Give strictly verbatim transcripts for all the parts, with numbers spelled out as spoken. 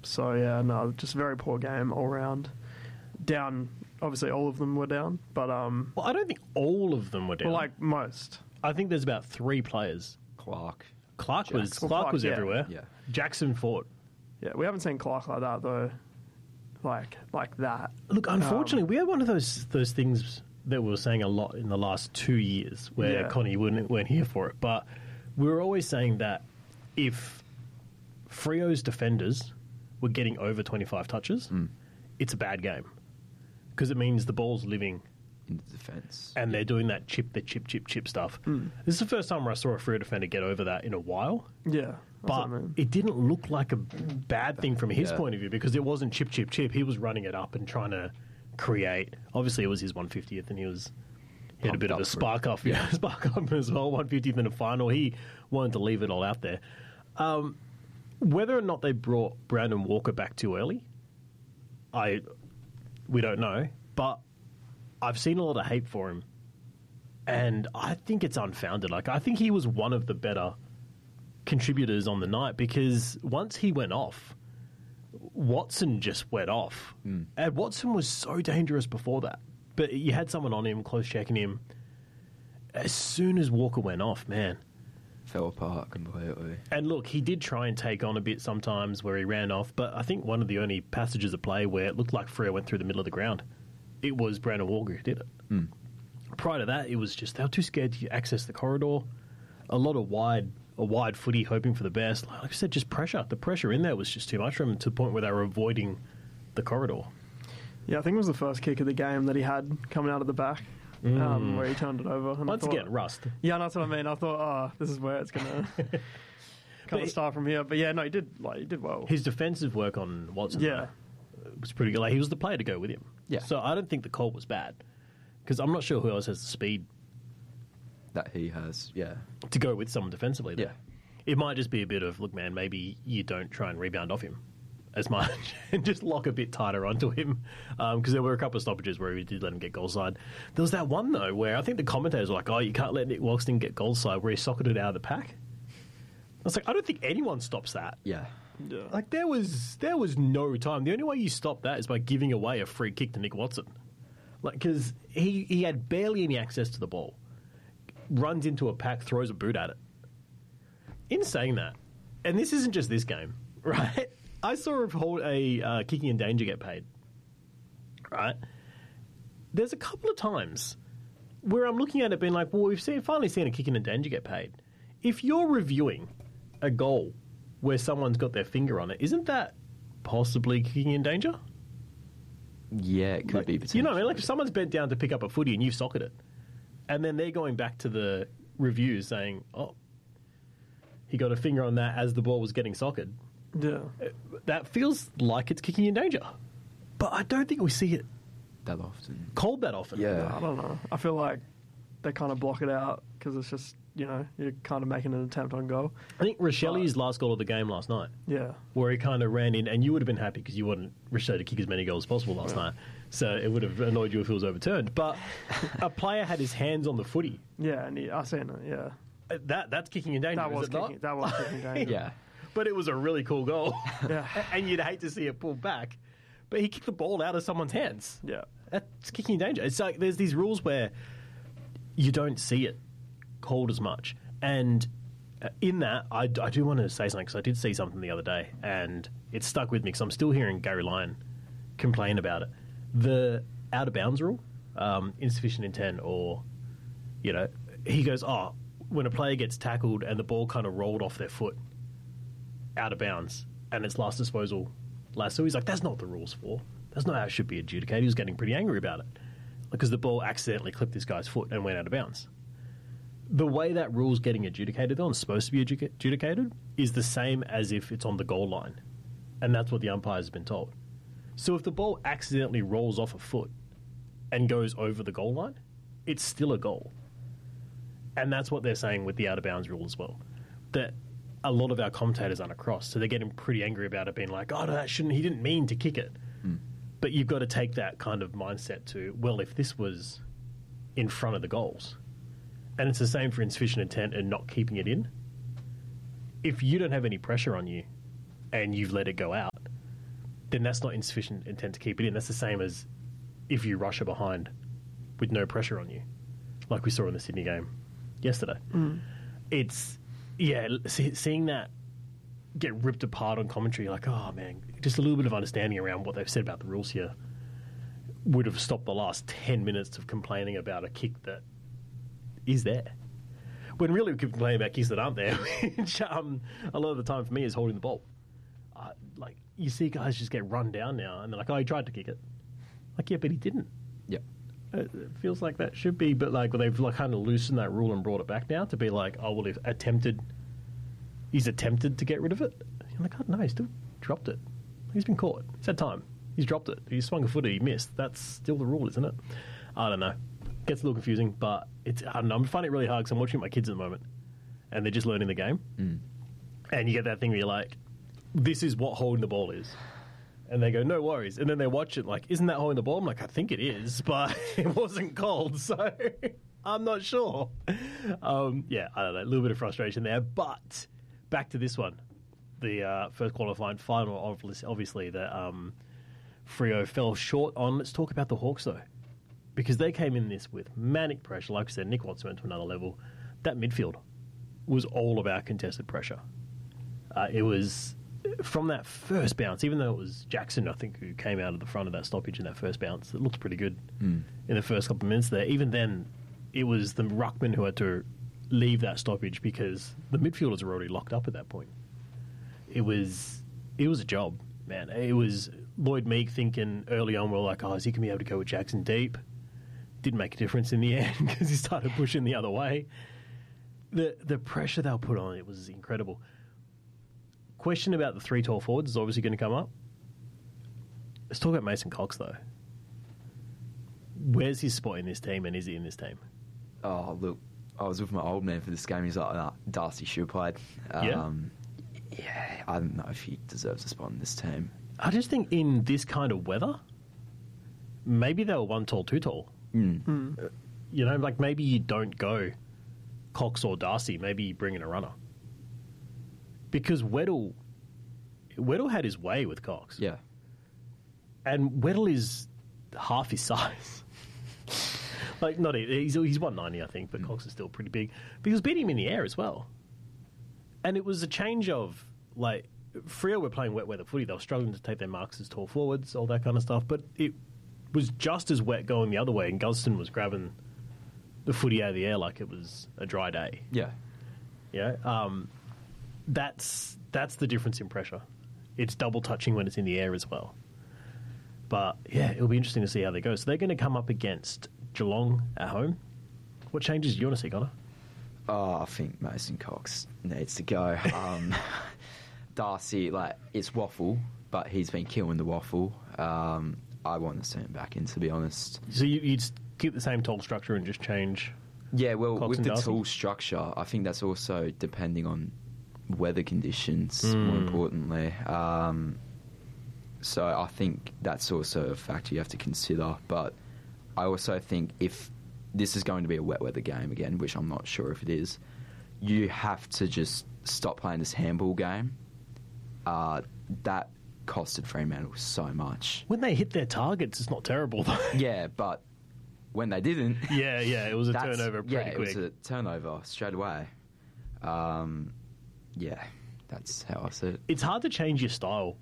So, yeah, no, just a very poor game all round. Down, obviously all of them were down, but... um, Well, I don't think all of them were down. Well, like, most. I think there's about three players. Clark. Clark was Jackson. Clark Clark, was yeah. everywhere. Yeah. Jackson fought. Yeah, we haven't seen Clark like that, though. Like, like that. Look, unfortunately, Um, we had one of those those things that we were saying a lot in the last two years where Yeah. Connie wouldn't, weren't here for it. But we were always saying that if Freo's defenders were getting over twenty-five touches, it's a bad game. Because it means the ball's living In the defence. and they're doing that chip, the chip, chip, chip stuff. This is the first time where I saw a Freo defender get over that in a while. Yeah. That's But what I mean. it didn't look like a bad thing from his Yeah. point of view because it wasn't chip, chip, chip. He was running it up and trying to create. Obviously, it was his one hundred fiftieth and he was he had a Pumped bit of up a for spark off, yeah, spark up as well. one hundred fiftieth in the final. He wanted to leave it all out there. Um, whether or not they brought Brandon Walker back too early, I we don't know. But I've seen a lot of hate for him, and I think it's unfounded. Like I think he was one of the better contributors on the night because once he went off, Watson just went off. Mm. And Watson was so dangerous before that. But you had someone on him, close checking him. As soon as Walker went off, man. Fell apart completely. And look, he did try and take on a bit sometimes where he ran off, but I think one of the only passages of play where it looked like Freo went through the middle of the ground, it was Brandon Walker who did it. Mm. Prior to that, it was just they were too scared to access the corridor. A lot of wide, a wide footy, hoping for the best. Like I said, just pressure. The pressure in there was just too much for him to the point where they were avoiding the corridor. Yeah, I think it was the first kick of the game that he had coming out of the back, um, where he turned it over. And I Once thought- again, rust. Yeah, that's what I mean. I thought, oh, this is where it's gonna kind But- of start from here. But yeah, no, he did like he did well. His defensive work on Watson, Yeah. though, was pretty good. Like he was the player to go with him. Yeah. So I don't think the call was bad because I'm not sure who else has the speed That he has, yeah. to go with someone defensively. There. Yeah. It might just be a bit of look, man. Maybe you don't try and rebound off him as much and just lock a bit tighter onto him because um, there were a couple of stoppages where we did let him get goal side. There was that one though where I think the commentators were like, "Oh, you can't let Nick Walkston get goal side," where he socketed it out of the pack. I was like, I don't think anyone stops that. Yeah. Yeah. Like there was there was no time. The only way you stop that is by giving away a free kick to Nick Watson, like because he he had barely any access to the ball, runs into a pack, throws a boot at it. In saying that, and this isn't just this game, right? I saw a, hold a uh, kicking in danger get paid, right? There's a couple of times where I'm looking at it being like, well, we've seen, finally seen a kicking in danger get paid. If you're reviewing a goal where someone's got their finger on it, isn't that possibly kicking in danger? Yeah, it could Like, be potentially. you know what I mean? Like if someone's bent down to pick up a footy and you've socketed it, and then they're going back to the reviews saying, oh, he got a finger on that as the ball was getting socketed. Yeah. That feels like it's kicking in danger. But I don't think we see it that often. called that often. Yeah. I don't know. I feel like they kind of block it out because it's just, you know, you're kind of making an attempt on goal. I think Rochelli's last goal of the game last night, Yeah. where he kind of ran in, and you would have been happy because you wanted Rochelle to kick as many goals as possible last night. So it would have annoyed you if it was overturned. But a player had his hands on the footy. Yeah, and he, I seen it, yeah. Uh, That that's kicking in danger, That is was it not? kicking, that was kicking danger. Yeah. But it was a really cool goal. Yeah. And you'd hate to see it pulled back. But he kicked the ball out of someone's hands. Yeah. That's kicking in danger. It's like there's these rules where you don't see it called as much. And uh, in that, I, I do want to say something because I did see something the other day and it stuck with me because I'm still hearing Gary Lyon complain about it. The out of bounds rule, um, insufficient intent, or, you know, he goes, oh, when a player gets tackled and the ball kind of rolled off their foot out of bounds and it's last disposal last. So he's like, that's not what the rules for. That's not how it should be adjudicated. He was getting pretty angry about it because the ball accidentally clipped this guy's foot and went out of bounds. The way that rule's getting adjudicated on, supposed to be adjudic- adjudicated, is the same as if it's on the goal line. And that's what the umpires have been told. So if the ball accidentally rolls off a foot and goes over the goal line, it's still a goal. And that's what they're saying with the out-of-bounds rule as well. That a lot of our commentators aren't across, so they're getting pretty angry about it, being like, oh, no, that shouldn't, he didn't mean to kick it. Mm. But you've got to take that kind of mindset to, well, if this was in front of the goals, and it's the same for insufficient intent and not keeping it in, if you don't have any pressure on you and you've let it go out, then that's not insufficient intent to keep it in. That's the same as if you rush it behind with no pressure on you, like we saw in the Sydney game yesterday. Mm. It's, yeah, see, seeing that get ripped apart on commentary, like, oh man, just a little bit of understanding around what they've said about the rules here would have stopped the last ten minutes of complaining about a kick that is there. When really we could complain about kicks that aren't there, which um, a lot of the time for me is holding the ball. Uh, like, you see guys just get run down now, and they're like, oh, he tried to kick it. Like, yeah, but he didn't. Yeah. It it feels like that should be, but like, well, they've like kind of loosened that rule and brought it back now to be like, oh, well, he's attempted, he's attempted to get rid of it. You're like, oh, no, he still dropped it. He's been caught. It's had time. He's dropped it. He swung a footy. He missed. That's still the rule, isn't it? I don't know. Gets a little confusing, but it's, I don't know. I'm finding it really hard because I'm watching my kids at the moment, and they're just learning the game. Mm. And you get that thing where you're like, this is what holding the ball is. And they go, no worries. And then they watch it like, isn't that holding the ball? I'm like, I think it is, but it wasn't called, so I'm not sure. Um, yeah, I don't know. A little bit of frustration there. But back to this one. The uh, first qualifying final, obviously, that um, Freo fell short on. Let's talk about the Hawks, though. Because they came in this with manic pressure. Like I said, Nick Watts went to another level. That midfield was all about contested pressure. Uh, it was... From that first bounce, even though it was Jackson, I think, who came out of the front of that stoppage in that first bounce, it looked pretty good mm. in the first couple of minutes there. Even then, it was the ruckman who had to leave that stoppage because the midfielders were already locked up at that point. It was it was a job, man. It was Lloyd Meek thinking early on, we were like, oh, is he going to be able to go with Jackson deep? Didn't make a difference in the end because he started pushing the other way. The The pressure they were put on it was incredible. Question about the three tall forwards is obviously going to come up. Let's talk about Mason Cox, though. Where's his spot in this team, and is he in this team? Oh, look, I was with my old man for this game. He's like, nah, Darcy should have played. Um, yeah. yeah, I don't know if he deserves a spot in this team. I just think in this kind of weather, maybe they were one tall, two tall. Mm. Mm. Uh, you know, like maybe you don't go Cox or Darcy. Maybe you bring in a runner. Because Weddle, Weddle had his way with Cox. Yeah. And Weddle is half his size. like, not he's he's one ninety, I think, but mm. Cox is still pretty big. But he was beating him in the air as well. And it was a change of, like, Freo were playing wet weather footy. They were struggling to take their marks as tall forwards, all that kind of stuff. But it was just as wet going the other way, and Gunston was grabbing the footy out of the air like it was a dry day. Yeah. Yeah. Um... That's that's the difference in pressure. It's double touching when it's in the air as well. But, yeah, it'll be interesting to see how they go. So they're going to come up against Geelong at home. What changes do you want to see, Connor? Oh, I think Mason Cox needs to go. Um, Darcy, like, it's waffle, but he's been killing the waffle. Um, I want to see him back in, to be honest. So you, you just keep the same tall structure and just change Yeah, well, Cox with and the Darcy? tall structure, I think that's also depending on weather conditions, Mm. more importantly. Um, so I think that's also a factor you have to consider. But I also think if this is going to be a wet weather game again, which I'm not sure if it is, you have to just stop playing this handball game. Uh, that costed Fremantle so much. When they hit their targets, it's not terrible, though. Yeah, but when they didn't... yeah, yeah, it was a that's- turnover pretty yeah, quick. it was a turnover straight away. Um... Yeah, that's how I see it. It's hard to change your style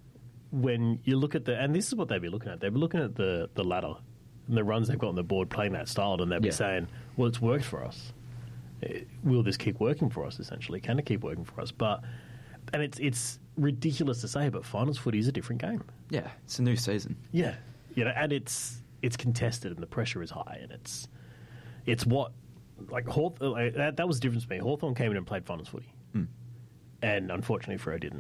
when you look at the... And this is what they'd be looking at. They'd be looking at the, the ladder and the runs they've got on the board playing that style, and they'd be Yeah. saying, well, it's worked for us. Eh, Will this keep working for us, essentially? Can it keep working for us? But... And it's it's ridiculous to say, but finals footy is a different game. Yeah, it's a new season. Yeah. You know, and it's it's contested and the pressure is high, and it's it's what... Like, Hawth- like that, that was the difference for me. Hawthorn came in and played finals footy. Mm. And unfortunately, Freo didn't.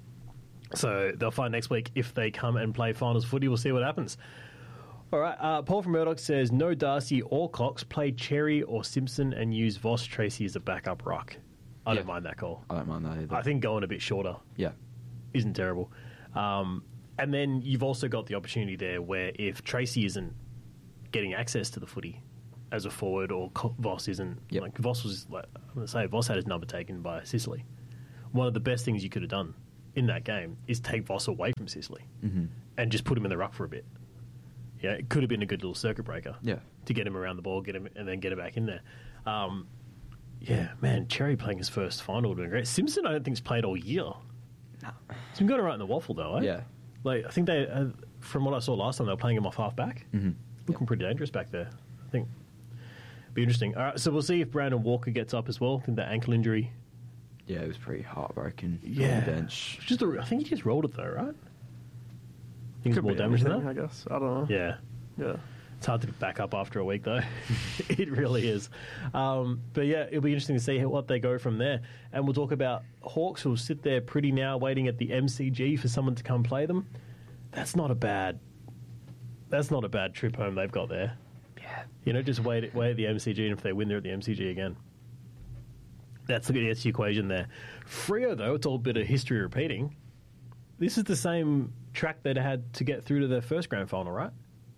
So they'll find next week if they come and play finals footy. We'll see what happens. All right. Uh, Paul from Murdoch says, no Darcy or Cox. Play Cherry or Simpson and use Voss Tracy as a backup ruck. I Yeah. don't mind that call. I don't mind that either. I think going a bit shorter Yeah. isn't terrible. Um, and then you've also got the opportunity there where if Tracy isn't getting access to the footy as a forward, or Co- Voss isn't, Yep. like Voss was, like, I'm going to say, Voss had his number taken by Sicily. One of the best things you could have done in that game is take Voss away from Sicily Mm-hmm. and just put him in the ruck for a bit. Yeah, it could have been a good little circuit breaker. Yeah. To get him around the ball, get him, and then get it back in there. Um, yeah, man, Cherry playing his first final doing great. Simpson, I don't think, has played all year. No. He's been going right in the waffle though. Eh? Yeah. Like I think they, uh, from what I saw last time, they were playing him off half back. Mm-hmm. Looking Yep. pretty dangerous back there. I think. Be interesting. All right, so we'll see if Brandon Walker gets up as well. I think that ankle injury. Yeah, it was pretty heartbroken Yeah. on the bench. Just a, I think he just rolled it though, right? I think it's Could more be damage than anything, that. I guess. I don't know. Yeah. Yeah. It's hard to back up after a week, though. It really is. Um, but yeah, it'll be interesting to see how, what they go from there. And we'll talk about Hawks who will sit there pretty now waiting at the M C G for someone to come play them. That's not a bad. That's not a bad trip home they've got there. Yeah. You know, just wait, wait at the M C G, and if they win, they're at the M C G again. That's the, that's the equation there. Freo, though, it's all a bit of history repeating. This is the same track they'd had to get through to their first grand final, right?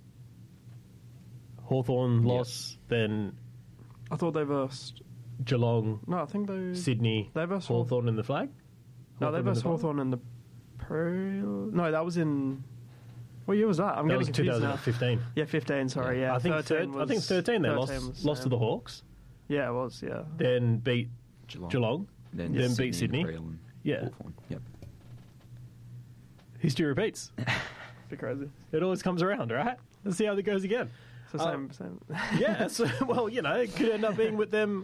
Hawthorn Yep. loss, then I thought they versed. Geelong, No, I think they. Sydney, They versed Hawthorn in the flag? No, they Hawthorn in the versed final? Hawthorn in the. Pre- no, that was in. What year was that? I'm That getting was confused now. twenty fifteen. Yeah, fifteen. Sorry, yeah. I think thirteen third, I was, think thirteen they lost thirteen was lost to same. the Hawks, Yeah, it was. Yeah. then beat Geelong. Geelong, Then, then beat Sydney. Freel and Yeah. Hawthorn. Yep. History repeats. It's a bit crazy. It always comes around, right? Let's see how it goes again. It's the Uh, same. same. Yeah, so, well, you know, it could end up being with them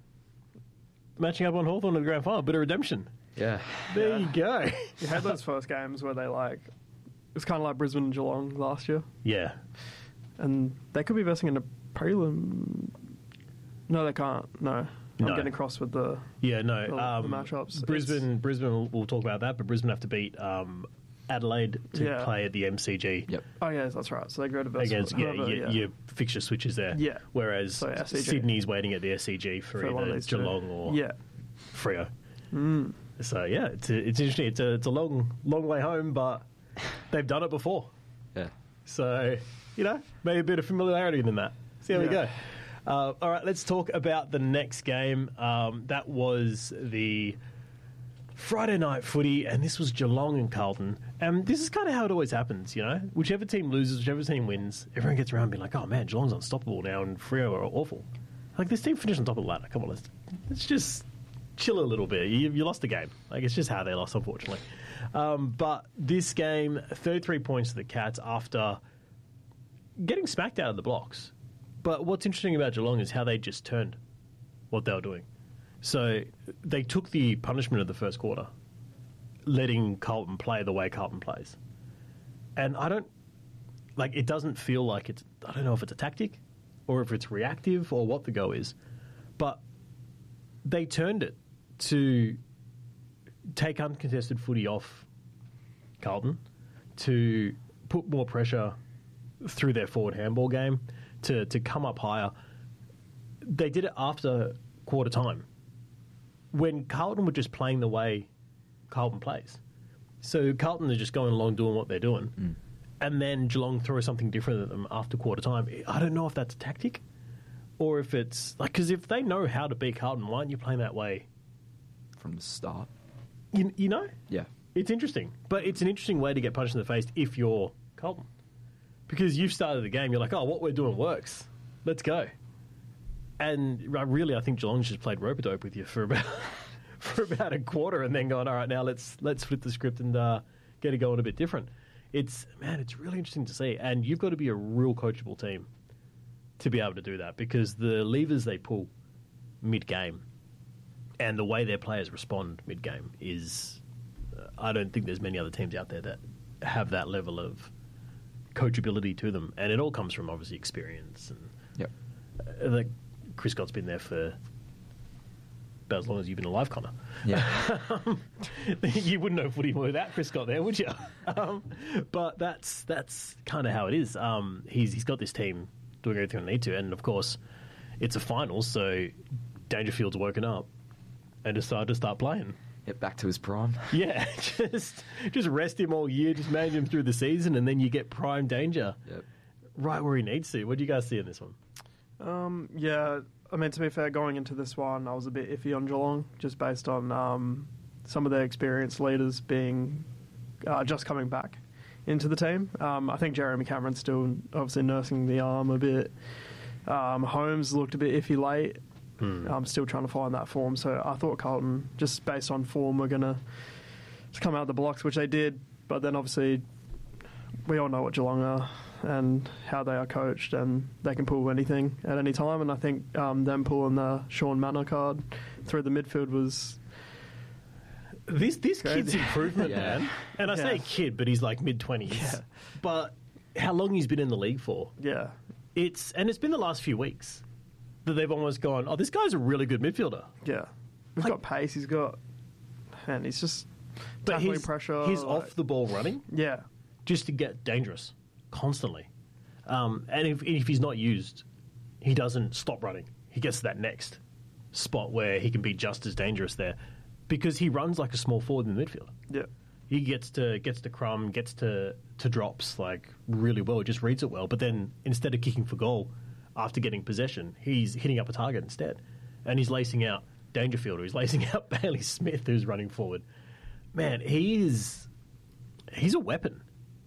matching up on Hawthorn in the grand final. Bit of redemption. Yeah. There Yeah. you go. You had those first games where they like. It's kind of like Brisbane and Geelong last year, Yeah. and they could be versing in a prelim. No, they can't. No, I'm No. getting cross with the. Yeah, no. The- the Um, matchups. Brisbane, Brisbane. We'll, we'll talk about that, but Brisbane have to beat um, Adelaide to Yeah. play at the M C G. Yep. Oh yes, that's right. So they go to verse Against yeah, whoever, your, your fixture switches there. Yeah. Whereas So S C G. Sydney's waiting at the S C G for, For one of either these two. Geelong or Yeah. Freo. Mm. So yeah, it's a, it's interesting. It's a it's a long long way home, but they've done it before. Yeah. So, you know, maybe a bit of familiarity in that. See how we Yeah. go. Uh, all right, let's talk about the next game. Um, that was the Friday night footy, and this was Geelong and Carlton. And this is kind of how it always happens, you know? Whichever team loses, whichever team wins, everyone gets around being like, oh man, Geelong's unstoppable now, and Freo are awful. Like, this team finished on top of the ladder. Come on, let's, let's just chill a little bit. You, you lost the game. Like, it's just how they lost, unfortunately. Um, but this game, thirty-three points to the Cats after getting smacked out of the blocks. But what's interesting about Geelong is how they just turned what they were doing. So they took the punishment of the first quarter, letting Carlton play the way Carlton plays. And I don't, like, it doesn't feel like it's, I don't know if it's a tactic or if it's reactive or what the go is. But they turned it to take uncontested footy off Carlton, to put more pressure through their forward handball game, to, to come up higher. They did it after quarter time, when Carlton were just playing the way Carlton plays. So Carlton are just going along doing what they're doing. Mm. And then Geelong throw something different at them after quarter time. I don't know if that's a tactic or if it's like, because if they know how to beat Carlton, why aren't you playing that way? From the start. You, you know? Yeah. It's interesting, but it's an interesting way to get punched in the face if you're Carlton. Because you've started the game, you're like, oh, what we're doing works. Let's go. And uh, really, I think Geelong's just played rope-a-dope with you for about for about a quarter, and then going, all right, now let's let's flip the script and uh, get it going a bit different. It's man, it's really interesting to see, and you've got to be a real coachable team to be able to do that, because the levers they pull mid-game and the way their players respond mid-game is, uh, I don't think there's many other teams out there that have that level of coachability to them, and it all comes from obviously experience. And Yep. uh, like Chris Scott's been there for about as long as you've been alive, Connor. Yeah. You wouldn't know footy without Chris Scott there, would you? Um, but that's that's kind of how it is. Um, he's he's got this team doing everything they need to, and of course, it's a final, so Dangerfield's woken up and decided to start playing. Get back to his prime. Yeah, just just rest him all year, just manage him through the season, and then you get prime Danger Yep. right where he needs to. What do you guys see in this one? Um, yeah, I mean, to be fair, going into this one, I was a bit iffy on Geelong, just based on um, some of their experienced leaders being uh, just coming back into the team. Um, I think Jeremy Cameron's still obviously nursing the arm a bit. Um, Holmes looked a bit iffy late. Hmm. I'm still trying to find that form. So I thought Carlton, just based on form, were going to come out of the blocks, which they did. But then obviously we all know what Geelong are and how they are coached, and they can pull anything at any time. And I think um, them pulling the Sean Manor card through the midfield was... This this Crazy. kid's improvement, Yeah. man. And I say Yeah. kid, but he's like mid twenties. Yeah. But how long he's been in the league for? Yeah. It's and it's been the last few weeks that they've almost gone, oh, this guy's a really good midfielder. Yeah. He's Like- got pace, he's got... And he's just But tackling he's, pressure. he's like- off the ball running Yeah. just to get dangerous constantly. Um, and if, if he's not used, he doesn't stop running. He gets to that next spot where he can be just as dangerous there because he runs like a small forward in the midfield. Yeah. He gets to gets to crumb, gets to, to drops like really well. Just reads it well. But then instead of kicking for goal after getting possession, he's hitting up a target instead, and he's lacing out Dangerfield, or he's lacing out Bailey Smith, who's running forward. Man, he is he's a weapon.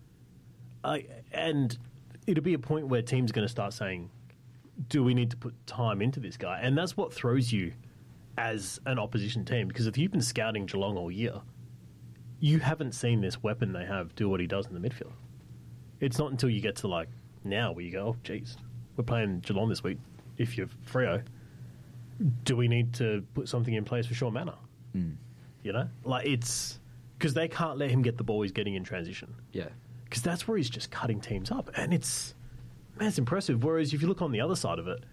I and it'll be a point where teams are going to start saying, "Do we need to put time into this guy?" And that's what throws you as an opposition team, because if you've been scouting Geelong all year, you haven't seen this weapon they have do what he does in the midfield. It's not until you get to like now where you go, oh, geez, we're playing Geelong this week. If you're Freo, do we need to put something in place for Sean Manor? Mm. You know, like it's because they can't let him get the ball he's getting in transition, Yeah. because that's where he's just cutting teams up, and it's man, it's impressive. Whereas if you look on the other side of it,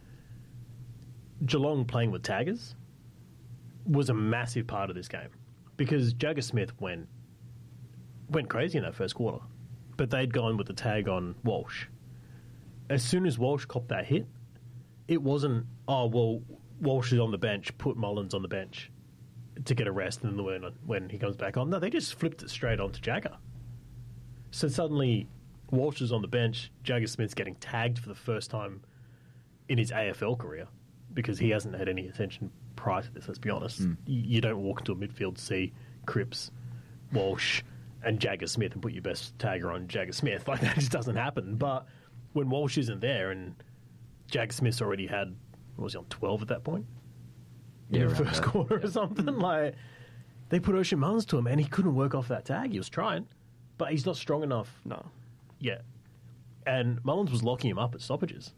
Geelong playing with taggers was a massive part of this game, because Jagger Smith went went crazy in that first quarter, but they'd gone with the tag on Walsh. As soon as Walsh copped that hit, it wasn't, oh, well, Walsh is on the bench, put Mullins on the bench to get a rest, and then when, when he comes back on. No, they just flipped it straight onto Jagger. So suddenly, Walsh is on the bench, Jagger Smith's getting tagged for the first time in his A F L career, because he hasn't had any attention prior to this, let's be honest. Mm. You, you don't walk into a midfield, see Cripps, Walsh, and Jagger Smith and put your best tagger on Jagger Smith. Like, that just doesn't happen. But when Walsh isn't there and Jagger Smith's already had, what was he on, twelve at that point? Yeah, In the around first that. quarter or something. Like, they put Ocean Mullins to him and he couldn't work off that tag. He was trying, but he's not strong enough No. yet. And Mullins was locking him up at stoppages.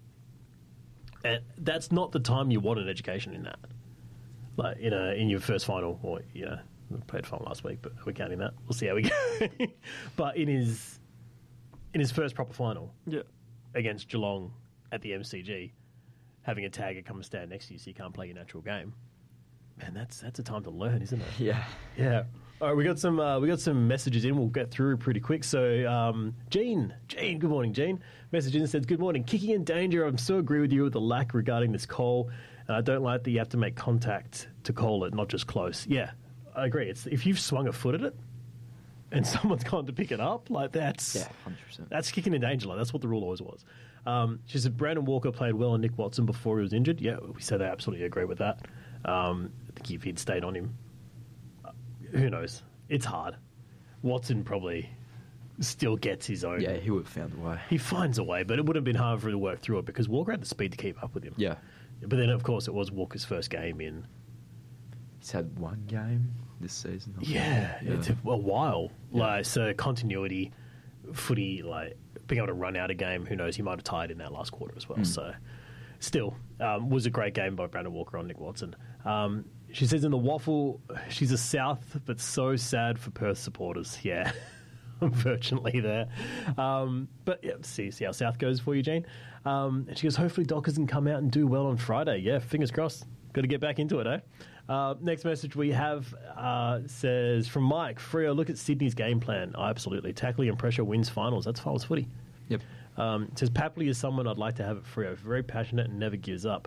And that's not the time you want an education in that. Like, in, a, in your first final, or, you know, we played final last week, but we're counting that. We'll see how we go. But in his in his first proper final Yeah. against Geelong at the M C G, having a tagger come and stand next to you so you can't play your natural game, man, that's that's a time to learn, isn't it? Yeah. Yeah. All right, we got some uh, we got some messages in. We'll get through pretty quick. So, um, Gene, Gene, good morning, Gene. Message in says, "Good morning, kicking in danger. I'm so agree with you with the lack regarding this call, and I don't like that you have to make contact to call it, not just close." Yeah, I agree. It's if you've swung a foot at it, and someone's gone to pick it up, like that's Yeah, one hundred percent. that's kicking in danger. Like that's what the rule always was. Um, she said Brandon Walker played well on Nick Watson before he was injured. Yeah, we said I absolutely agree with that. Um, I think if he'd stayed on him, uh, who knows? It's hard. Watson probably still gets his own. Yeah, he would have found a way. He finds a way, but it would have been hard for him to work through it because Walker had the speed to keep up with him. Yeah. But then, of course, it was Walker's first game in. He's had one game this season. I think. Yeah, Yeah. it's a, a while. Yeah. Like so, continuity, footy, like being able to run out a game. Who knows? He might have tied in that last quarter as well. Mm. So, still, um, was a great game by Brandon Walker on Nick Watson. Um, she says in the waffle, she's a South, but so sad for Perth supporters. Yeah, unfortunately there. Um, but yeah, see, see how South goes for you, Jane. Um, and she goes, hopefully Dockers can come out and do well on Friday. Yeah, fingers crossed. Got to get back into it, eh? Uh, next message we have uh, says from Mike, Freo, look at Sydney's game plan. Oh, absolutely. Tackling and pressure wins finals. That's finals footy. Yep. Um, it says Papley is someone I'd like to have at Freo. Very passionate and never gives up.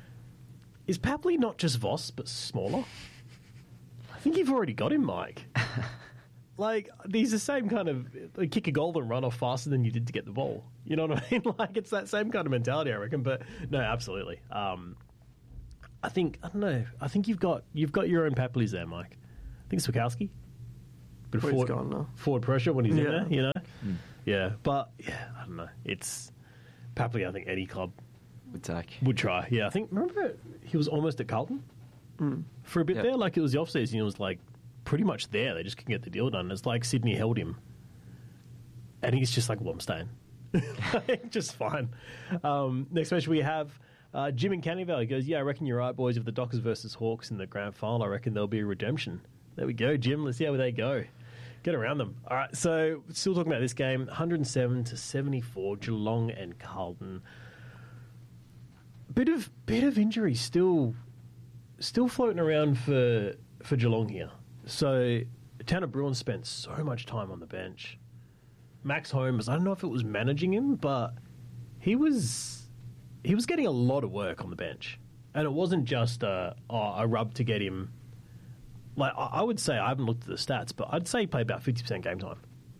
Is Papley not just Voss, but smaller? I think you've already got him, Mike. Like, he's the same kind of like, kick a goal and run off faster than you did to get the ball. You know what I mean? Like, it's that same kind of mentality, I reckon. But no, absolutely. Um, I think I don't know. I think you've got you've got your own Papleys there, Mike. think Swikowski. Bit of Well, he's forward, gone now. forward pressure when he's in Yeah. there, you know? Mm. Yeah, but, yeah, I don't know. It's Papley, I think any club Would take. would try. Yeah, I think, remember he was almost at Carlton Mm. for a bit Yep. there? Like, it was the off-season, he was, like, pretty much there. They just couldn't get the deal done. It's like Sydney held him. And he's just like, well, I'm staying. Just fine. Um, next match we have uh, Jim in Canterville. He goes, yeah, I reckon you're right, boys. If the Dockers versus Hawks in the grand final, I reckon there'll be a redemption. There we go, Jim. Let's see how they go. Get around them. All right, so still talking about this game. one hundred seven to seventy-four, Geelong and Carlton. Bit of bit of injury still still floating around for for Geelong here. So Tanner Bruin spent so much time on the bench. Max Holmes, I don't know if it was managing him, but he was he was getting a lot of work on the bench, and it wasn't just a, oh, a rub to get him. Like I I would say, I haven't looked at the stats, but I'd say he played about fifty percent game time.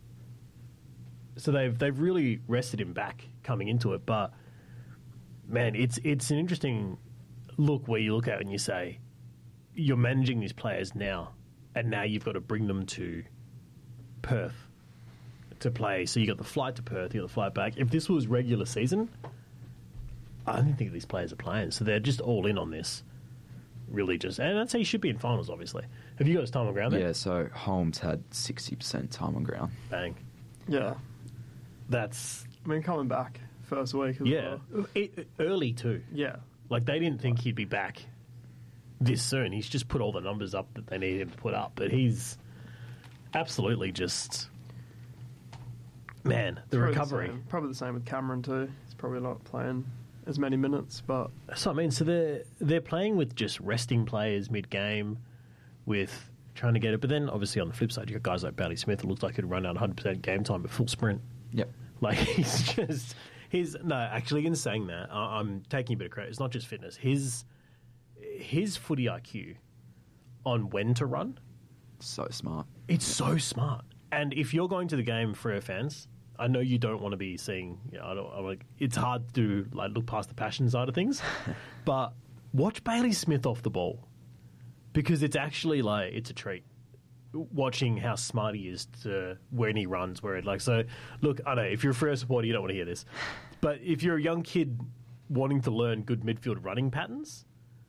So they've they've really rested him back coming into it. But man, it's it's an interesting look where you look at it and you say, you're managing these players now, and now you've got to bring them to Perth to play. So you got the flight to Perth, you got the flight back. If this was regular season, I don't think these players are playing. So they're just all in on this. Really just, and I'd say he should be in finals, obviously. Have you got his time on ground there? Yeah, so Holmes had sixty percent time on ground. Bang. Yeah. That's, I mean, coming back first week as yeah. well. It, early too. Yeah. Like, they didn't think he'd be back this soon. He's just put all the numbers up that they needed him to put up. But he's absolutely just, man, the Probably recovery. same. Probably the same with Cameron too. He's probably not playing as many minutes, but That's what I mean. So they're, they're playing with just resting players mid-game, with trying to get it. But then, obviously, on the flip side, you've got guys like Bailey Smith who looks like he'd run out one hundred percent game time at full sprint. Yep. Like, he's just... His, no, actually, in saying that, I, I'm taking a bit of credit. It's not just fitness. His his footy I Q on when to run, So smart. it's so smart. And if you're going to the game for our fans, I know you don't want to be seeing... You know, I don't, I'm like, it's hard to like look past the passion side of things, but watch Bailey Smith off the ball, because it's actually like, it's a treat watching how smart he is to when he runs, where it like, so look, I know if you're a Freo supporter, you don't want to hear this, but if you're a young kid wanting to learn good midfield running patterns,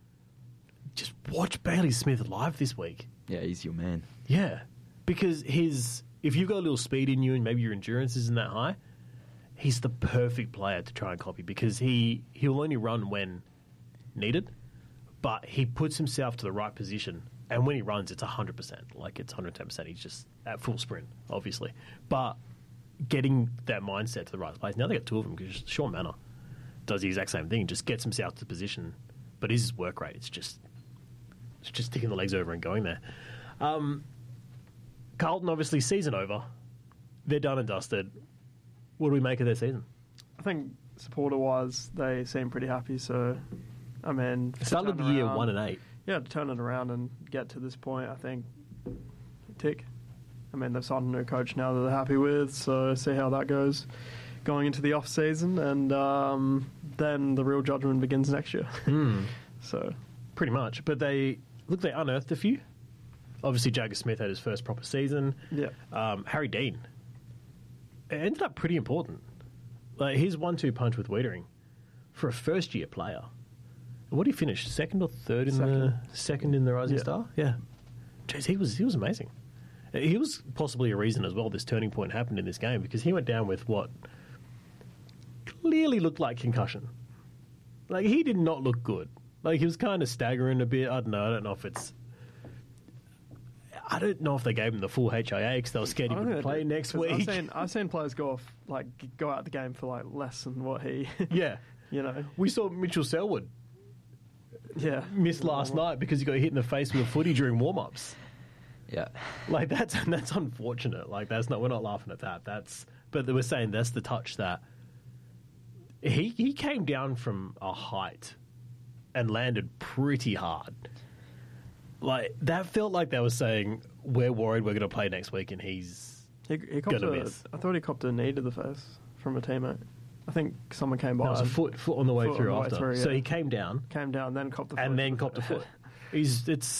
just watch Bailey Smith live this week. Yeah, he's your man. Yeah, because his, if you've got a little speed in you and maybe your endurance isn't that high, he's the perfect player to try and copy, because he, he'll only run when needed, but he puts himself to the right position. And when he runs, it's one hundred percent. Like, it's one hundred ten percent. He's just at full sprint, obviously. But getting that mindset to the right place. Now they got two of them, because Sean Manor does the exact same thing. Just gets himself to position. But his work rate, it's just it's just sticking the legs over and going there. Um, Carlton, obviously, season over. They're done and dusted. What do we make of their season? I think supporter-wise, they seem pretty happy. So, I mean... to Started turn the year around- one and eight. Yeah, to turn it around and get to this point, I think, tick. I mean, they've signed a new coach now that they're happy with, so see how that goes going into the off-season, and um, then the real judgment begins next year. Hmm. So, Pretty much. But they, look, they unearthed a few. Obviously, Jagger Smith had his first proper season. yeah. Um, Harry Dean. It ended up pretty important. Like, his one two punch with Wiedering for a first-year player. What did he finish? Second or third in Second. the second in the Rising Yeah. Star? Yeah. Jeez, he was he was amazing. He was possibly a reason as well this turning point happened in this game, because he went down with what clearly looked like concussion. Like, he did not look good. Like, he was kind of staggering a bit. I don't know. I don't know if it's. I don't know if they gave him the full H I A because they were scared he I don't wouldn't know, play next 'cause week. I've seen, I've seen players go off, like, g- go out the game for, like, less than what he, Yeah. you know. We saw Mitchell Selwood Yeah. miss last night because he got hit in the face with a footy during warm-ups. Yeah. Like, that's that's unfortunate. Like, that's not, we're not laughing at that. That's, but they were saying that's the touch that he he came down from a height and landed pretty hard. Like, that felt like they were saying, we're worried we're going to play next week, and he's He, he copped Gonna a, miss. I thought he copped a knee to the face from a teammate. I think someone came by. that was a foot foot on the way Foot through on the way after. through, So yeah. he came down Came down, then copped the foot. and then copped a foot. He's it's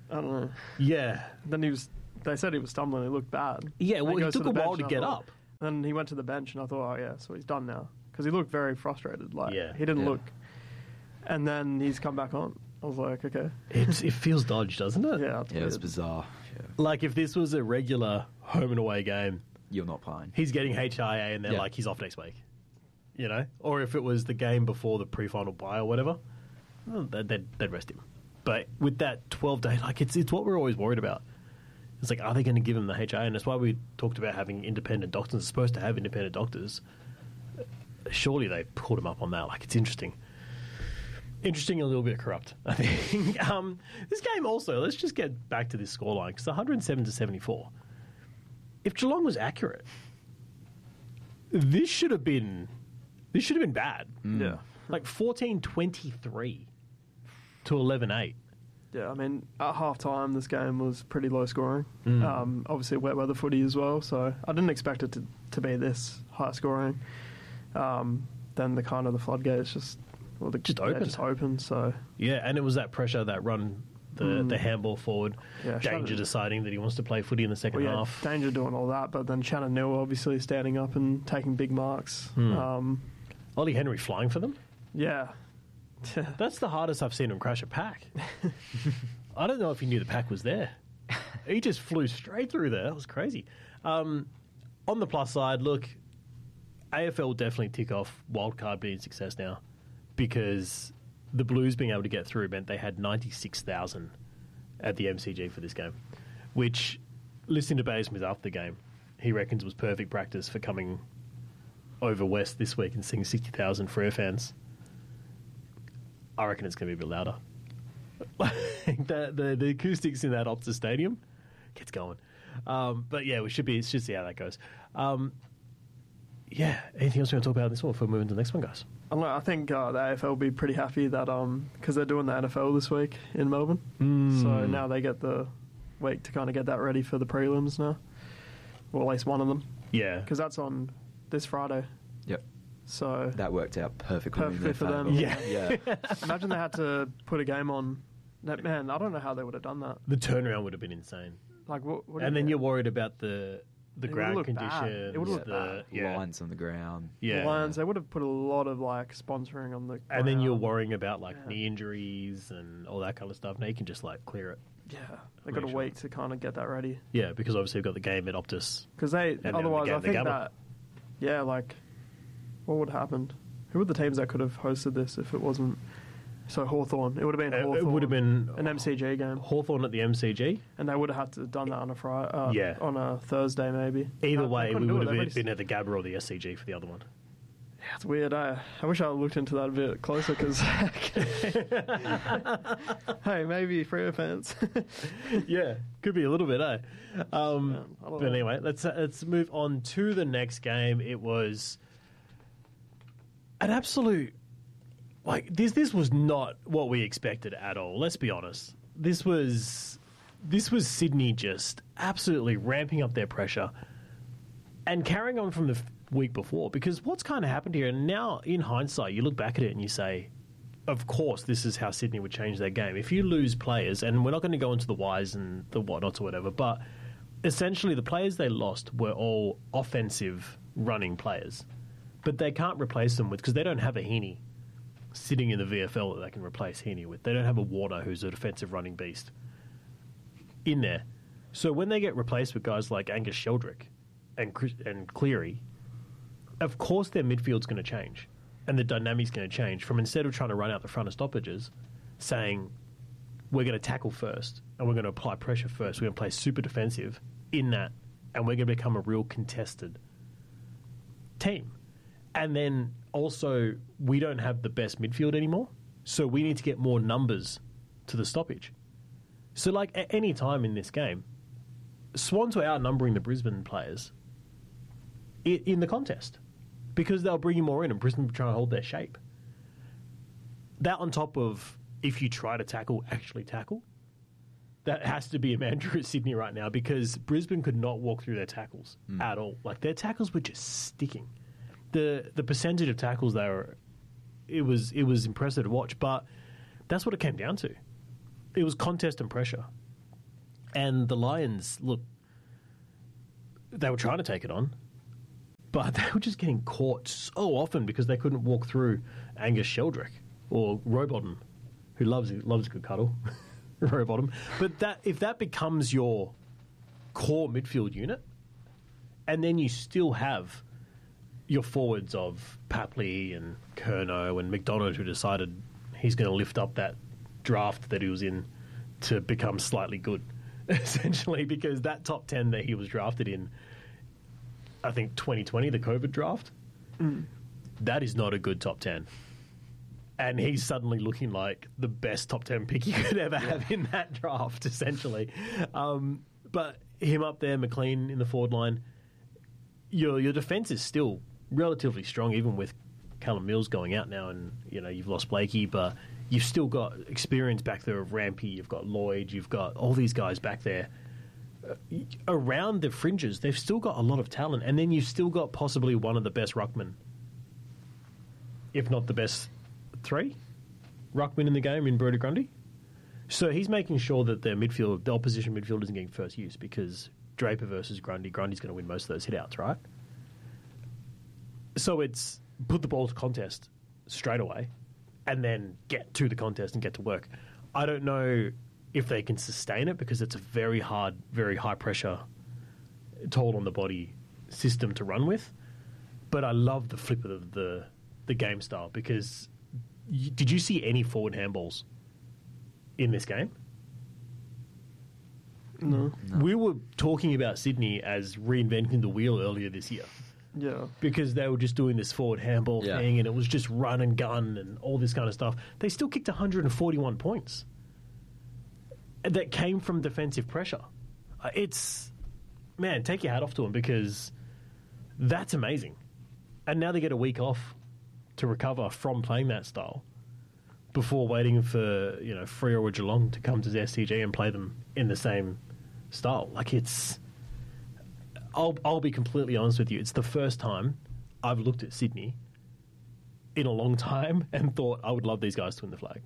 I don't know. Yeah. Then he was. They said he was stumbling. He looked bad. Yeah, Then well, he goes took the a while bench, to and I get thought- up. Then he went to the bench, and I thought, oh yeah, so he's done now because he looked very frustrated. Like Yeah. he didn't Yeah. look. And then he's come back on. I was like, okay, It's, it feels dodged, doesn't it? yeah, that's Yeah, it's weird. bizarre. Yeah. Like if this was a regular home and away game, You're not playing. he's getting H I A and they're Yeah. like, he's off next week. You know? Or if it was the game before the pre-final bye or whatever, well, they'd, they'd, they'd rest him. But with that twelve day, like it's it's what we're always worried about. It's like, are they going to give him the H I A? And that's why we talked about having independent doctors. It's supposed to have independent doctors. Surely they pulled him up on that. Like, it's interesting. Interesting and a little bit corrupt, I think. um, this game also, let's just get back to this scoreline, because one hundred seven to seventy-four. If Geelong was accurate, this should have been this should have been bad. Yeah, Like fourteen twenty-three to eleven eight. yeah. I mean, at half time, this game was pretty low scoring. Mm. Um, obviously, wet weather footy as well. So I didn't expect it to, to be this high scoring. Um, then the kind of the floodgates just well, the, Just yeah, opened. just opened. So Yeah, and it was that pressure, that run, the, Mm. the handball forward, Yeah, Danger Shannon- deciding that he wants to play footy in the second well, yeah, half. Danger doing all that, but then Shannon Neal obviously standing up and taking big marks. Hmm. Um, Ollie Henry flying for them. yeah, That's the hardest I've seen him crash a pack. I don't know if he knew the pack was there. He just flew straight through there. That was crazy. Um, on the plus side, look, A F L will definitely tick off wildcard being a success now, because the Blues being able to get through meant they had ninety-six thousand at the M C G for this game, which, listening to Bailey Smith after the game, he reckons was perfect practice for coming over west this week and seeing sixty thousand Freo fans. I reckon it's going to be a bit louder. the, the the acoustics in that Optus Stadium gets going. Um, but yeah, we should be should see how that goes. Um, yeah, anything else we want to talk about in this one before we move into the next one, guys? I don't know, I think uh, the A F L will be pretty happy that um because they're doing the N F L this week in Melbourne, Hmm. so now they get the week to kind of get that ready for the prelims now, or at least one of them, Yeah, because that's on this Friday. Yep. So That worked out perfectly, in Perfectly their for them. favour. Yeah. yeah. imagine they had to put a game on. That, man, I don't know how they would have done that. the turnaround would have been insane. Like, what? what do And you then get? you're worried about the the It ground would've looked bad. conditions. It would've looked the, bad. yeah, Lines on the ground. yeah. The Lions, they would have put a lot of like sponsoring on the. And then you're ground. worrying about like Yeah. knee injuries and all that kind of stuff. Now you can just like clear it. Yeah, they got Make a sure. week to kind of get that ready Yeah, because obviously we've got the game at Optus. because they then the otherwise game- I the think Gabba. that yeah, like what would have happened? Who were the teams that could have hosted this if it wasn't so Hawthorn? It would have been It, Hawthorn. it would have been an M C G game, Hawthorn at the M C G. and they would have had to have done that on a Friday, uh, Yeah. on a Thursday maybe. Either They- they way, we couldn't do would it. have They've been, already- been at the Gabba or the S C G for the other one. Yeah, it's weird. Eh? I wish I looked into that a bit closer because hey, maybe Freo fans. Yeah, could be a little bit, eh? Um, Yeah, I don't but know. anyway, let's uh, let's move on to the next game. It was an absolute like this. This was not what we expected at all. Let's be honest. This was this was Sydney just absolutely ramping up their pressure and carrying on from the f- week before. Because what's kind of happened here, and now in hindsight, you look back at it and you say, of course, this is how Sydney would change their game. If you lose players, and we're not going to go into the whys and the whatnots or whatever, but essentially the players they lost were all offensive running players. But they can't replace them with, because they don't have a Heaney sitting in the V F L that they can replace Heaney with. They don't have a Warner who's a defensive running beast in there. So when they get replaced with guys like Angus Sheldrick and Chris- and Cleary, of course their midfield's going to change. And the dynamic's going to change from, instead of trying to run out the front of stoppages, saying we're going to tackle first and we're going to apply pressure first. We're going to play super defensive in that, and we're going to become a real contested team. And then also, we don't have the best midfield anymore, so we need to get more numbers to the stoppage. So, like, at any time in this game, Swans were outnumbering the Brisbane players i- in the contest, because they'll bring you more in, and Brisbane will try and hold their shape. That on top of, if you try to tackle, actually tackle, that has to be a mantra at Sydney right now, because Brisbane could not walk through their tackles at all. Like, their tackles were just sticking. The the percentage of tackles they were, it was it was impressive to watch, but that's what it came down to. It was contest and pressure. And the Lions, look, they were trying to take it on, but they were just getting caught so often because they couldn't walk through Angus Sheldrick or Rowbottom, who loves loves a good cuddle, Rowbottom. But that if that becomes your core midfield unit, and then you still have your forwards of Papley and Curnow and McDonald, who decided he's going to lift up that draft that he was in to become slightly good, essentially, because that top ten that he was drafted in, I think twenty twenty, the COVID draft, mm. that is not a good top ten. And he's suddenly looking like the best top ten pick you could ever have in that draft, essentially. Um, but him up there, McLean in the forward line, your your defence is still relatively strong, even with Callum Mills going out now, and you know you've lost Blakey, but you've still got experience back there of Rampy, you've got Lloyd, you've got all these guys back there. Uh, around the fringes, they've still got a lot of talent, and then you've still got possibly one of the best ruckmen, if not the best three ruckmen in the game in Brodie Grundy. So he's making sure that their midfield, the opposition midfield, isn't getting first use, because Draper versus Grundy, Grundy's going to win most of those hit-outs, right? So it's put the ball to contest straight away and then get to the contest and get to work. I don't know if they can sustain it, because it's a very hard, very high-pressure, toll on the body system to run with. But I love the flip of the, the, the game style, because y- did you see any forward handballs in this game? No. No. We were talking about Sydney as reinventing the wheel earlier this year, Yeah. because they were just doing this forward handball Yeah. thing, and it was just run and gun and all this kind of stuff. They still kicked one hundred forty-one points that came from defensive pressure. Uh, It's, man, take your hat off to them, because that's amazing. And now they get a week off to recover from playing that style before waiting for, you know, Freo or Geelong to come to the S C G and play them in the same style. Like, it's... I'll, I'll be completely honest with you. It's the first time I've looked at Sydney in a long time and thought I would love these guys to win the flag.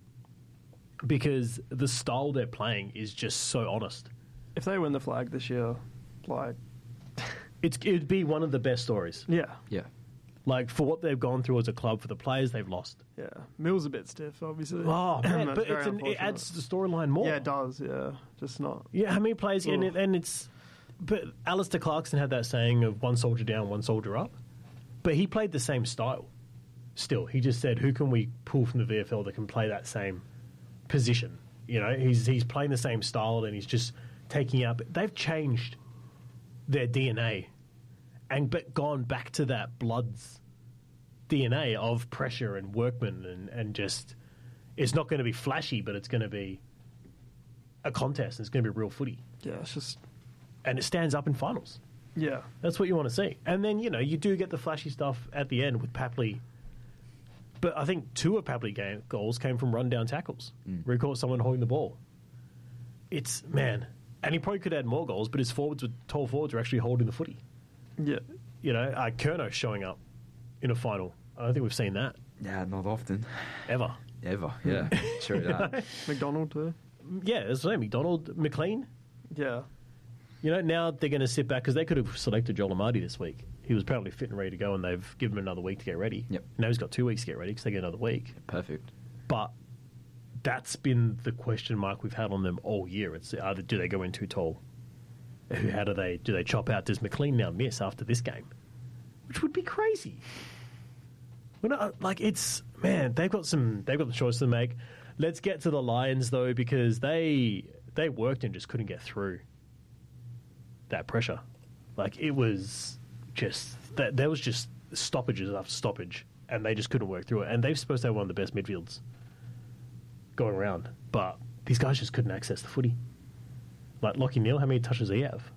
Because the style they're playing is just so honest. If they win the flag this year, like, It's, it'd be one of the best stories. yeah, Yeah. Like, for what they've gone through as a club, for the players they've lost. yeah. Mill's a bit stiff, obviously. Oh, man, That's but very it's an, it unfortunate. adds to the storyline more. Yeah, it does, yeah. Just not... Yeah, how many players, and, Ugh. it, and it's... But Alistair Clarkson had that saying of one soldier down, one soldier up. But he played the same style still. He just said, who can we pull from the V F L that can play that same position? You know, he's he's playing the same style, and he's just taking out... They've changed their D N A and but gone back to that Bloods D N A of pressure and workman, and, and just... It's not going to be flashy, but it's going to be a contest, and it's going to be real footy. Yeah, it's just... And it stands up in finals. Yeah. That's what you want to see. And then, you know, you do get the flashy stuff at the end with Papley. But I think two of Papley game goals came from run-down tackles. Mm. Where he caught someone holding the ball. It's, man... And he probably could add more goals, but his forwards, were, tall forwards, were actually holding the footy. Yeah. You know, uh, Curnow showing up in a final. I don't think we've seen that Yeah, not often. ever. Ever, yeah. True that. McDonald, too. Yeah, that's what I mean. McDonald, McLean. Yeah. You know, now they're going to sit back, because they could have selected Joel Amadi this week. He was apparently fit and ready to go, and they've given him another week to get ready. Yep. Now he's got two weeks to get ready, because they get another week. Perfect. But that's been the question mark we've had on them all year. It's either do they go in too tall? How do they do they chop out? Does McLean now miss after this game? Which would be crazy. We're not, like, it's, man, they've got some they've got the choice to make. Let's get to the Lions, though, because they they worked and just couldn't get through that pressure. Like, it was just that there was just stoppages after stoppage, and they just couldn't work through it. And they're supposed to have one of the best midfields going around, but these guys just couldn't access the footy. Like Lockie Neal, how many touches does he have?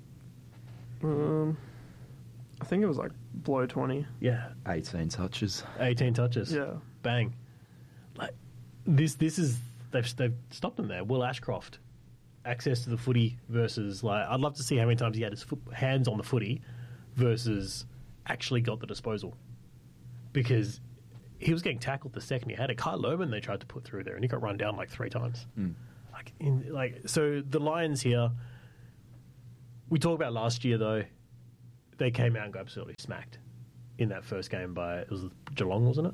Um, I think it was like below twenty. Yeah, eighteen touches. eighteen touches. Yeah. Bang. Like, this this is they've they've stopped him there. Will Ashcroft, access to the footy versus, like, I'd love to see how many times he had his foot, hands on the footy versus actually got the disposal, because he was getting tackled the second he had it. Kyle Lohman they tried to put through there, and he got run down like three times. Mm. Like, in, like so the Lions here, we talked about last year, though, they came out and got absolutely smacked in that first game by, it was Geelong, wasn't it?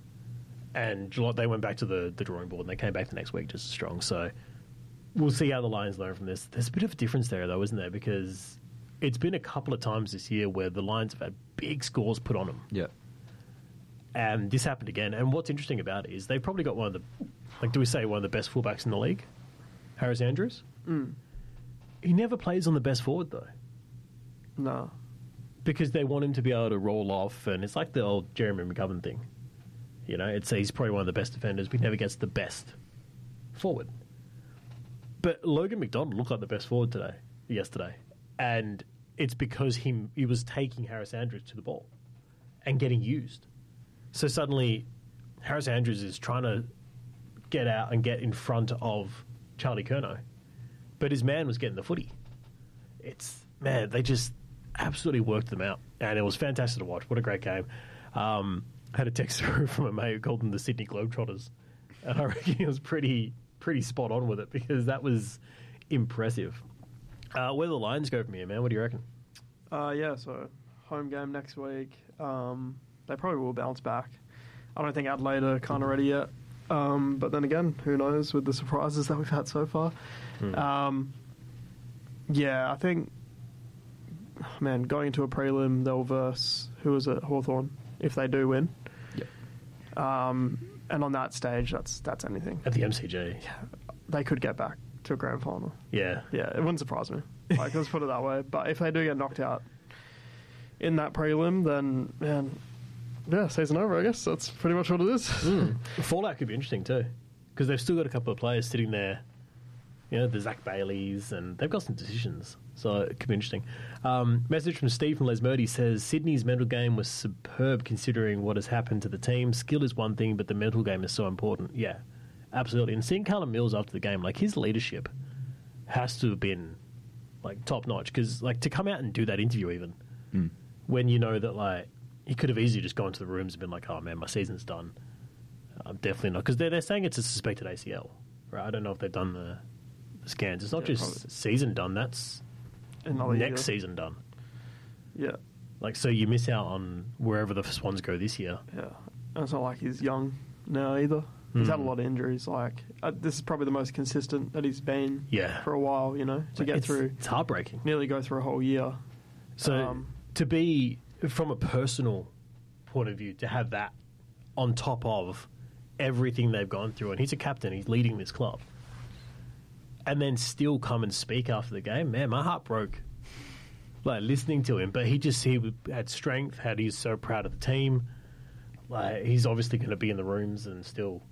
And Geelong, they went back to the, the drawing board and they came back the next week just as strong. So we'll see how the Lions learn from this. There's a bit of a difference there, though, isn't there? Because it's been a couple of times this year where the Lions have had big scores put on them. Yeah. And this happened again. And what's interesting about it is they've probably got one of the, like, do we say one of the best fullbacks in the league? Harris Andrews? Mm. He never plays on the best forward, though. No. Because they want him to be able to roll off. And it's like the old Jeremy McGovern thing. You know, it's he's probably one of the best defenders, but he never gets the best forward. But Logan McDonald looked like the best forward today, yesterday. And it's because he, he was taking Harris Andrews to the ball and getting used. So suddenly, Harris Andrews is trying to get out and get in front of Charlie Curnow. But his man was getting the footy. It's, man, they just absolutely worked them out. And it was fantastic to watch. What a great game. Um, I had a text through from a mate who called them the Sydney Globetrotters. And I reckon he was pretty pretty spot on with it because that was impressive. Uh, where do the Lions go from here, man? What do you reckon? Uh, yeah, so home game next week. Um, they probably will bounce back. I don't think Adelaide are kind of ready yet. Um, but then again, who knows with the surprises that we've had so far. Hmm. Um, yeah, I think, man, going into a prelim, they'll verse, who is it, Hawthorn, if they do win. Yep. Um, and on that stage, that's that's anything. At the M C G. They could get back to a grand final. Yeah. Yeah, it wouldn't surprise me. Like, let's put it that way. But if they do get knocked out in that prelim, then, man, yeah, season over, I guess. That's pretty much what it is. Mm. Fallout could be interesting too, because they've still got a couple of players sitting there. You know, the Zach Baileys, and they've got some decisions, so it could be interesting. Um, message from Steve from Les Murdy says, Sydney's mental game was superb considering what has happened to the team. Skill is one thing, but the mental game is so important. Yeah, absolutely. And seeing Callum Mills after the game, like, his leadership has to have been, like, top-notch, because, like, to come out and do that interview even, Mm. when you know that, like, he could have easily just gone to the rooms and been like, oh, man, my season's done. I'm definitely not. Because they're, they're saying it's a suspected A C L, right? I don't know if they've done the, the scans. It's not Yeah, just probably. season done. That's Another next year. season done. Yeah, Like, so you miss out on wherever the Swans go this year. yeah. And it's not like he's young now either. He's had a Mm. lot of injuries. Like, uh, this is probably the most consistent that he's been Yeah. for a while, you know, to get it's, through, It's heartbreaking. nearly go through a whole year. So Um, to be, from a personal point of view, to have that on top of everything they've gone through, and he's a captain, he's leading this club, and then still come and speak after the game, man, my heart broke. Like, listening to him, but he just he had strength, had he's so proud of the team. Like, he's obviously going to be in the rooms and still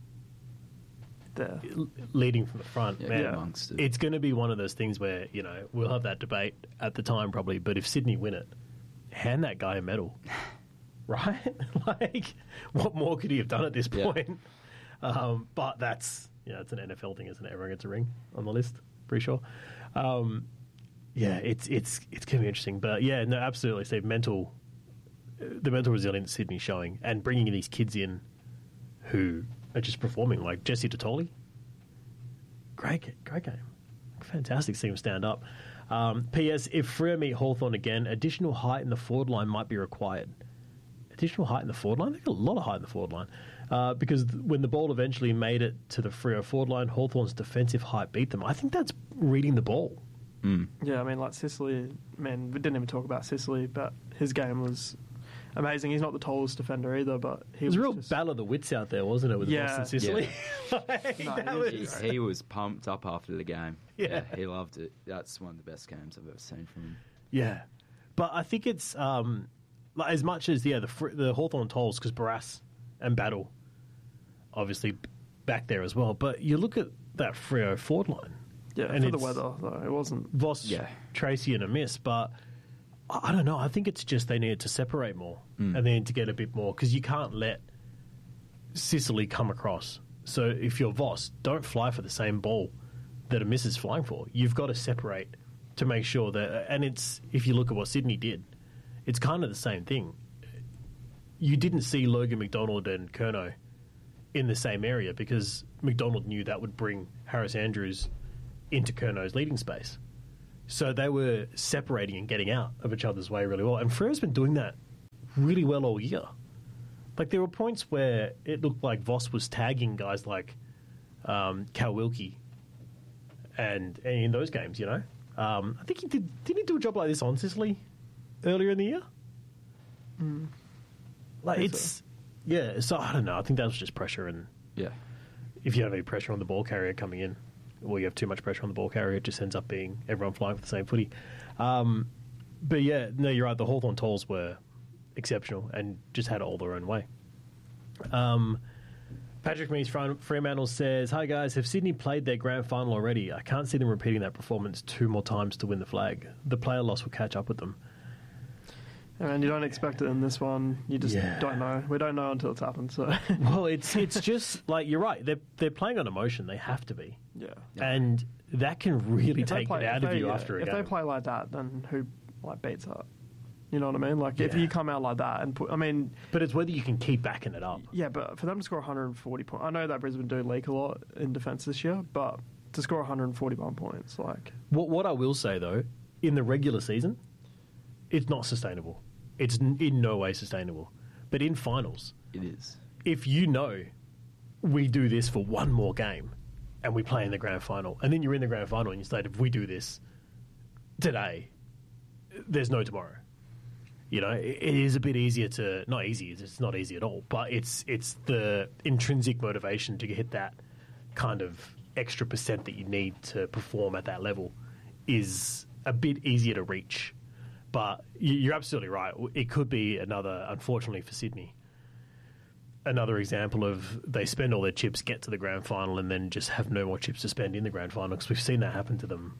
there. l- leading from the front. Yeah, man, get amongst it. it's going to be one of those things where, you know, we'll have that debate at the time probably, but if Sydney win it, hand that guy a medal. Right? Like, what more could he have done at this Yeah. point? Um, but that's, you know, it's an N F L thing, isn't it? Everyone gets a ring on the list, pretty sure. Um, yeah, it's it's it's going to be interesting. But yeah, no, absolutely, Steve. Mental, the mental resilience Sydney's showing, and bringing these kids in who are just performing, like Jesse Totoli. Great, ga- great game. Fantastic to see him stand up. Um, P S. If Freo meet Hawthorn again, additional height in the forward line might be required. Additional height in the forward line? They've got a lot of height in the forward line. Uh, because th- when the ball eventually made it to the Freo forward line, Hawthorn's defensive height beat them. I think that's reading the ball. Mm. Yeah, I mean, like Sicily, man, we didn't even talk about Sicily, but his game was amazing. He's not the tallest defender either, but he It was was a real just, battle of the wits out there, wasn't it, with Yeah. Boston Sicily? Like, No, that he was He, was- great. he was pumped up after the game. Yeah. he loved it. That's one of the best games I've ever seen from him. Yeah, but I think it's um, like, as much as yeah the fr- the Hawthorn tolls, because Barras and Battle obviously back there as well. But you look at that Freo forward line, yeah, and for the it's weather, though. It wasn't. Voss, Yeah. Tracy, and a miss. But I I don't know. I think it's just they needed to separate more Mm. and they need to get a bit more, because you can't let Sicily come across. So if you're Voss, don't fly for the same ball that a miss is flying for. You've got to separate to make sure that, and it's, if you look at what Sydney did, it's kind of the same thing. You didn't see Logan McDonald and Curnow in the same area because McDonald knew that would bring Harris Andrews into Curno's leading space. So they were separating and getting out of each other's way really well. And Frere's been doing that really well all year. Like, there were points where it looked like Voss was tagging guys like um, Cal Wilkie and, and in those games, you know. Um, I think he did. Didn't he do a job like this on Sicily earlier in the year? Mm. Like, it's... So. Yeah, so I don't know. I think that was just pressure. And Yeah. if you have any pressure on the ball carrier coming in, or you have too much pressure on the ball carrier, it just ends up being everyone flying for the same footy. Um, but yeah, no, you're right. The Hawthorn Tolls were exceptional and just had it all their own way. Um, Patrick Mees Fremantle says, "Hi guys, have Sydney played their grand final already? I can't see them repeating that performance two more times to win the flag. The player loss will catch up with them." And you don't expect it in this one. You just Yeah. don't know. We don't know until it's happened. So Well, it's it's just like, you're right. They're they're playing on emotion. They have to be, yeah. and that can really If they take play- it out if of they- you yeah, after a if game. they play like that, then who like beats that? You know what I mean? Like if Yeah. you come out like that and put, I mean, But it's whether you can keep backing it up. yeah, but for them to score one hundred forty points, I know that Brisbane do leak a lot in defence this year, but to score one hundred forty-one points, like What what I will say though, in the regular season, it's not sustainable. It's n- in no way sustainable. But in finals, It is. if you know we do this for one more game and we play in the grand final, and then you're in the grand final and you say, if we do this today, there's no tomorrow. You know, it, it is a bit easier to, not easy, it's not easy at all, but it's it's the intrinsic motivation to hit that kind of extra percent that you need to perform at that level is a bit easier to reach. But you- you're absolutely right. It could be another, unfortunately for Sydney, another example of they spend all their chips, get to the grand final, and then just have no more chips to spend in the grand final, because we've seen that happen to them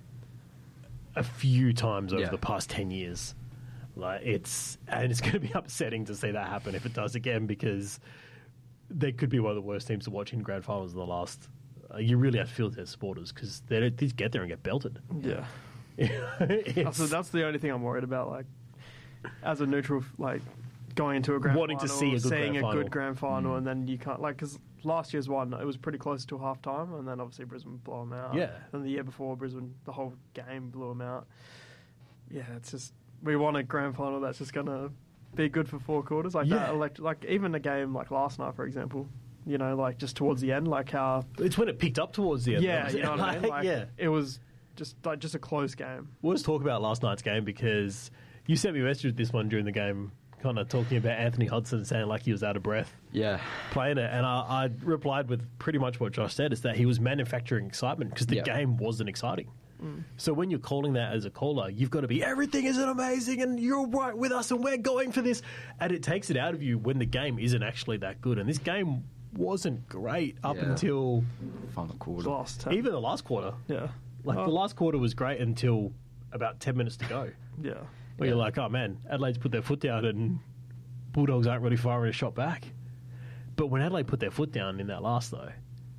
a few times over Yeah. the past ten years. Like it's and it's going to be upsetting to see that happen if it does again, because they could be one of the worst teams to watch in grand finals in the last. Uh, you really have to feel their supporters, because they just get there and get belted. yeah. It's- That's, the- that's the only thing I'm worried about. Like as a neutral, like going into a grand Wanting to final, see a good seeing grand a final. good grand final, and then you can't like because last year's one it was pretty close to half time, and then obviously Brisbane blew them out. Yeah. And the year before Brisbane, the whole game blew them out. Yeah, it's just we want a grand final that's just gonna be good for four quarters, like Yeah. that. Elect- like even a game like last night, for example. You know, like just towards the end, like how It's when it picked up towards the end. yeah, though, you know what I mean. like, Like, yeah. it was just like just a close game. We'll just talk about last night's game, because you sent me a message with this one during the game, kind of talking about Anthony Hodgson saying like he was out of breath Yeah. playing it, and I, I replied with pretty much what Josh said, is that he was manufacturing excitement because the Yeah. game wasn't exciting. So when you're calling that as a caller, you've got to be, everything isn't amazing and you're right with us and we're going for this, and it takes it out of you when the game isn't actually that good. And this game wasn't great up Yeah. until Final quarter. Lost. ten. even the last quarter. Yeah. Like Oh, the last quarter was great until about ten minutes to go. Yeah. Where you're like, oh man, Adelaide's put their foot down and Bulldogs aren't really firing a shot back. But when Adelaide put their foot down in that last though,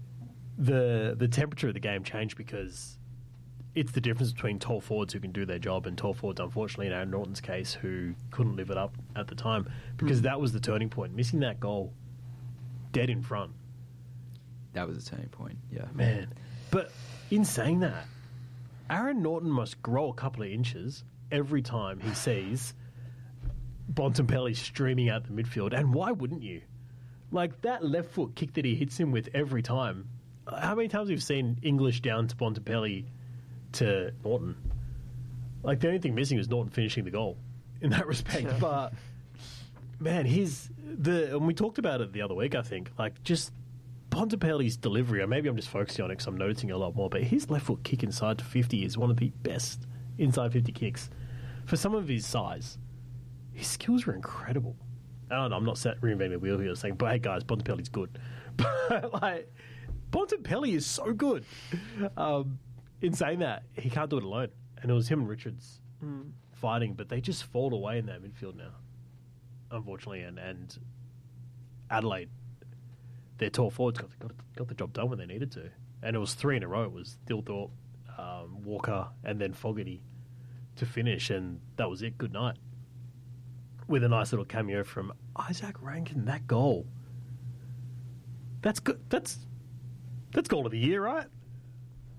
the the temperature of the game changed, because it's the difference between tall forwards who can do their job and tall forwards, unfortunately, in Aaron Norton's case, who couldn't live it up at the time. Because that was the turning point. Missing that goal dead in front. That was a turning point. Yeah. Man. But in saying that, Aaron Norton must grow a couple of inches every time he sees Bontempelli streaming out the midfield. And why wouldn't you? Like, that left foot kick that he hits him with every time. How many times have we seen English down to Bontempelli to Norton? Like, the only thing missing was Norton finishing the goal in that respect. Yeah. But, man, his... the and we talked about it the other week, I think. Like, just Bontempelli's delivery, or maybe I'm just focusing on it because I'm noticing it a lot more, but his left foot kick inside to fifty is one of the best inside fifty kicks. For some of his size, his skills are incredible. I don't know, I'm not set, reinventing the wheel here saying, but hey guys, Bontempelli's good. But, like, Bontempelli is so good. Um, in saying that, he can't do it alone. And it was him and Richards Mm. fighting, but they just fall away in that midfield now, unfortunately. And, and Adelaide, their tall forwards got, got, got the job done when they needed to. And it was three in a row. It was Dilthorpe, um, Walker, and then Fogarty to finish, and that was it. Good night. With a nice little cameo from Isaac Rankin. That goal. That's good. That's that's goal of the year, right?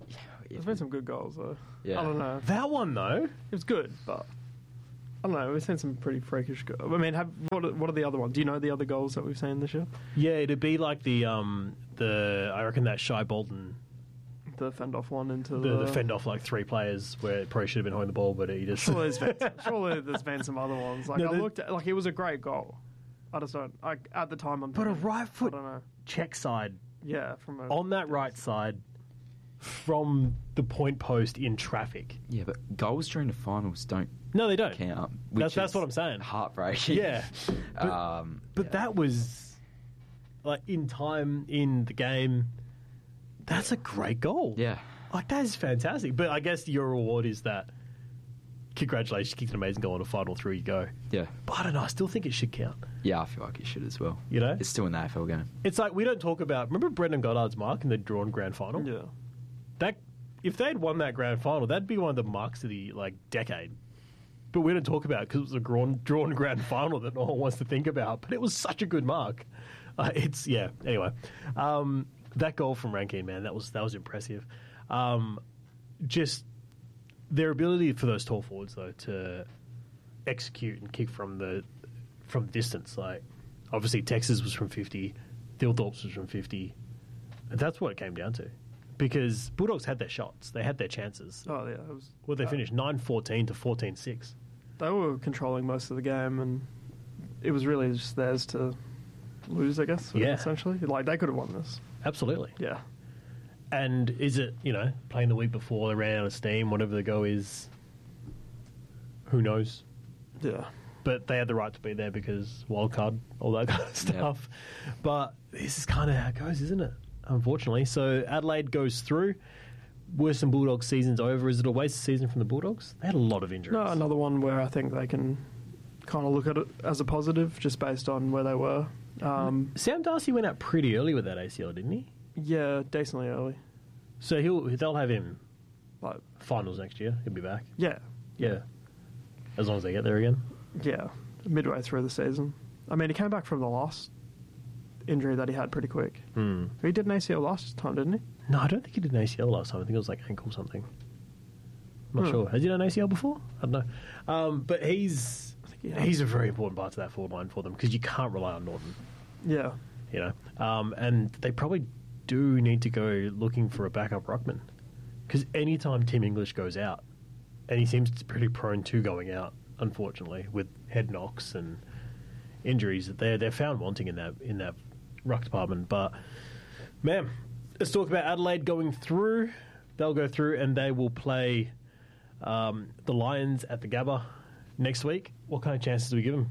There's been some good goals though. Yeah. I don't know. That one though, It was good, but I don't know. We've seen some pretty freakish goals. I mean, have, what are, what are the other ones? Do you know the other goals that we've seen this year? yeah, it'd be like the um the I reckon that Shy Bolton The fend off one into the, the, the fend off like three players where it probably should have been holding the ball, but he just Surely there's, been, surely there's been some other ones. Like No, I there- looked at, like it was a great goal. I just don't. I, at the time, I'm. But a thinking, right foot I don't know. check side Yeah, from a, on that right side from the point post in traffic. Yeah, but goals during the finals don't No, they don't. count. That's which that's is what I'm saying. Heartbreaking. Yeah, but, um, but yeah. that was like in time in the game. That's a great goal. Yeah. Like, that is fantastic. But I guess your reward is that congratulations, kicked an amazing goal in a final, through you go. Yeah. But I don't know, I still think it should count. Yeah, I feel like it should as well. You know? It's still an A F L game. It's like we don't talk about, remember Brendan Goddard's mark in the drawn grand final? yeah. That if they'd won that grand final, that'd be one of the marks of the like decade. But we don't talk about it because it was a drawn, drawn grand final that no one wants to think about. But it was such a good mark. Uh, it's yeah. Anyway, um, that goal from Rankine, man, that was that was impressive. Um, just their ability for those tall forwards though to execute and kick from the from distance. Like obviously Texas was from fifty, Thilthorpe's was from fifty. And that's what it came down to. Because Bulldogs had their shots, they had their chances. Oh yeah. It was. Well, they uh, finished nine fourteen to fourteen six. They were controlling most of the game, and it was really just theirs to lose. I guess. Yeah. Essentially, like they could have won this. Absolutely. Yeah. And is it, you know, playing the week before they ran out of steam, whatever the go is, who knows? Yeah. But they had the right to be there because wild card, all that kind of stuff. But this is kind of how it goes, isn't it? Unfortunately. So Adelaide goes through. Worst and Bulldogs season's over. Is it a waste of season from the Bulldogs? They had a lot of injuries. No, another one where I think they can kind of look at it as a positive, just based on where they were. Um, Sam Darcy went out pretty early with that A C L, didn't he? yeah, decently early. So he'll they'll have him Like, finals next year. He'll be back. yeah, Yeah. As long as they get there again. yeah, midway through the season. I mean, he came back from the last injury that he had pretty quick. Hmm. He did an A C L last time, didn't he? No, I don't think he did an A C L last time. I think it was like ankle something. I'm not Hmm. sure. Has he done an A C L before? I don't know. Um, but he's think he has. he's a very important part to that forward line for them because you can't rely on Norton. Yeah. You know, um, and they probably do need to go looking for a backup ruckman because anytime Tim English goes out, and he seems pretty prone to going out, unfortunately, with head knocks and injuries, that they're they're found wanting in that in that ruck department. But man, let's talk about Adelaide going through. They'll go through and they will play um, the Lions at the Gabba next week. What kind of chances do we give them?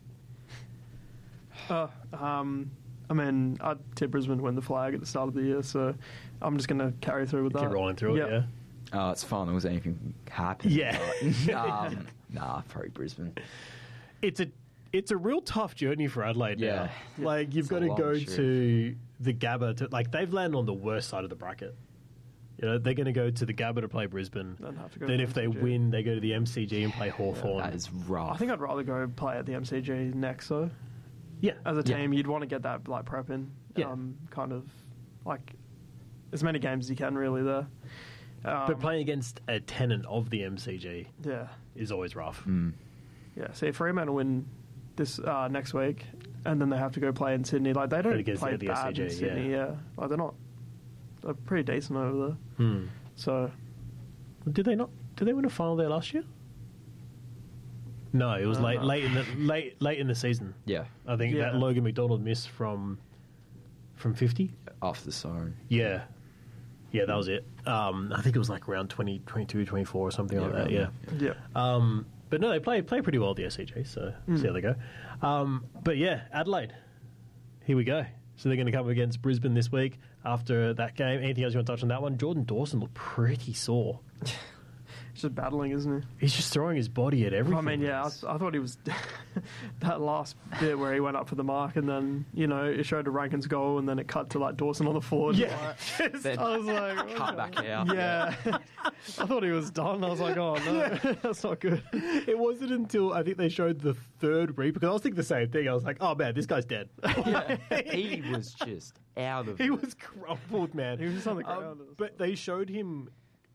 Uh, um, I mean, I'd tip Brisbane to win the flag at the start of the year, so I'm just going to carry through with that. Keep rolling through it, yeah. Oh, it's finals. Anything happen? Yeah. um, nah, probably Brisbane. It's a it's a real tough journey for Adelaide Yeah. now. Like you've It's got a to long go trip. to the Gabba to like they've landed on the worst side of the bracket. You know, they're going to go to the Gabba to play Brisbane. Then have to go Then to if they M C G. win, they go to the M C G and play Hawthorn. That is rough. I think I'd rather go play at the M C G next, though. yeah, As a Yeah. team, you'd want to get that like prep in. Yeah. Um, kind of like as many games as you can, really, there. Um, but playing against a tenant of the M C G Yeah. is always rough. Mm. Yeah. See, if Fremantle win this uh, next week, and then they have to go play in Sydney, like they don't against play the bad in S C G, Sydney. yeah. Yeah. Like they're not. They're pretty decent over there. Hmm. So Did they not? Did they win a final there last year? No, it was Uh, late, late in the late, late in the season. Yeah, I think that Yeah. Logan McDonald miss from from fifty. after the siren. Yeah. Yeah, that was it. Um, I think it was like around twenty, twenty-two, twenty-four or something like that, around yeah. there, yeah. Um, but no, they play play pretty well at the S C G, so Mm. see how they go. Um, but yeah, Adelaide, here we go. So they're going to come up against Brisbane this week after that game. Anything else you want to touch on that one? Jordan Dawson looked pretty sore. He's just battling, isn't he? He's just throwing his body at everything. I mean, yeah, I, I thought he was that last bit where he went up for the mark, and then you know it showed a Rankin's goal, and then it cut to like Dawson on the forward. Yeah. Like, Then I was like, cut okay. back out. Yeah, I thought he was done. I was like, oh no, that's not good. It wasn't until I think they showed the third replay, because I was thinking the same thing. I was like, oh man, this guy's dead. Yeah. He was just out of He it. was crumpled, man. He was just on the Um, ground. but they showed him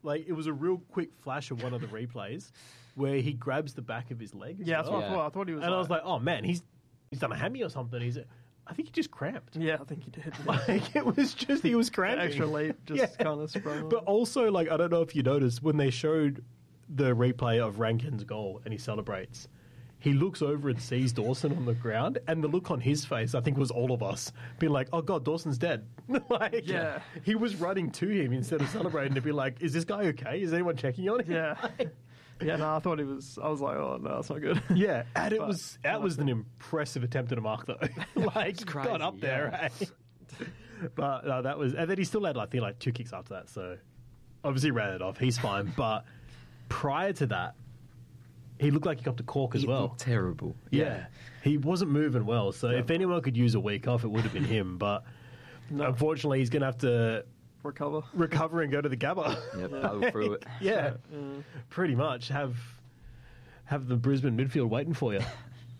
like it was a real quick flash of one of the replays where he grabs the back of his leg. as Yeah, that's well. what I Yeah. thought. I thought he was. And like, I was like, oh man, he's he's done a hammy or something. He's, I think he just cramped. yeah, I think he did. Like it was just he was cramping. Extra leap just Yeah. kind of sprung. But also, like I don't know if you noticed when they showed the replay of Rankin's goal and he celebrates. He looks over and sees Dawson on the ground, and the look on his face, I think, was all of us being like, "Oh God, Dawson's dead!" Like, Yeah. he was running to him instead of celebrating to be like, "Is this guy okay? Is anyone checking on him?" yeah, yeah. No, I thought he was. I was like, oh no, that's not good. yeah. And it But was I that was liked an impressive attempt at a mark, though. Like, It's got crazy, up there, yeah. eh? But no, that was, and then he still had, I think, like two kicks after that. So obviously ran it off. He's fine. But prior to that, he looked like he got to cork as He well. looked terrible. Yeah. He wasn't moving well. So if anyone could use a week off, it would have been him. But No. unfortunately, he's going to have to Recover. recover and go to the Gabba. Yeah, battle through it. yeah, pretty much. Have have the Brisbane midfield waiting for you.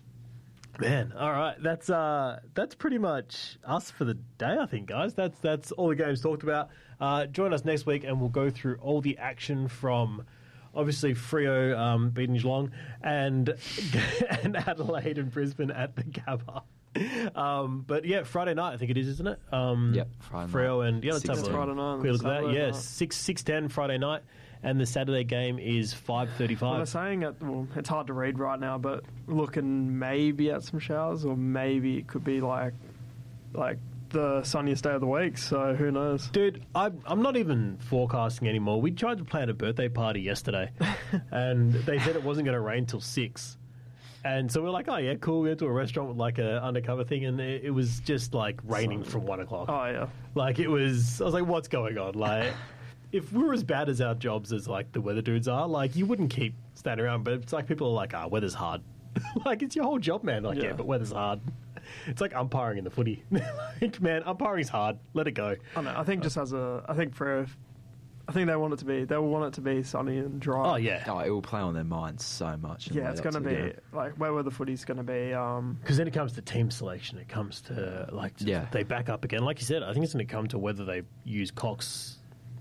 Man, all right. That's uh, that's pretty much us for the day, I think, guys. That's that's all the games talked about. Uh, join us next week, and we'll go through all the action from. Obviously, Freo um, beating Geelong and and Adelaide and Brisbane at the Gabba. Um, but yeah, Friday night I think it is, isn't it? Um, Yep, Friday Freo night. and yeah, let's Six have a ten. Friday night, quick look at that. Saturday Yeah, night. six six ten Friday night, and the Saturday game is five thirty Well, they're five. saying it. Well, it's hard to read right now, but looking maybe at some showers, or maybe it could be like like the sunniest day of the week. So who knows? Dude, I'm, I'm not even forecasting anymore. We tried to plan a birthday party yesterday, and they said it wasn't going to rain till six. And so we're like, oh yeah, cool. We went to a restaurant with like a undercover thing, and it, it was just like raining from one o'clock. Oh yeah, Like it was, I was like, what's going on? Like, if we were as bad as our jobs as like the weather dudes are, like you wouldn't keep standing around. But it's like people are like, ah, weather's hard. Like it's your whole job, man. Like yeah. Yeah. but weather's hard. It's like umpiring in the footy. Like, man, umpiring's hard. Let it go. I know. I think just as a, I think for, I think they want it to be. They want it to be sunny and dry. Oh yeah, Oh, it will play on their minds so much. in the Yeah, it's lead going up to the be game. like where were the footy's going to be. Um, because then it comes to team selection. It comes to like Yeah. they back up again. Like you said, I think it's going to come to whether they use Cox,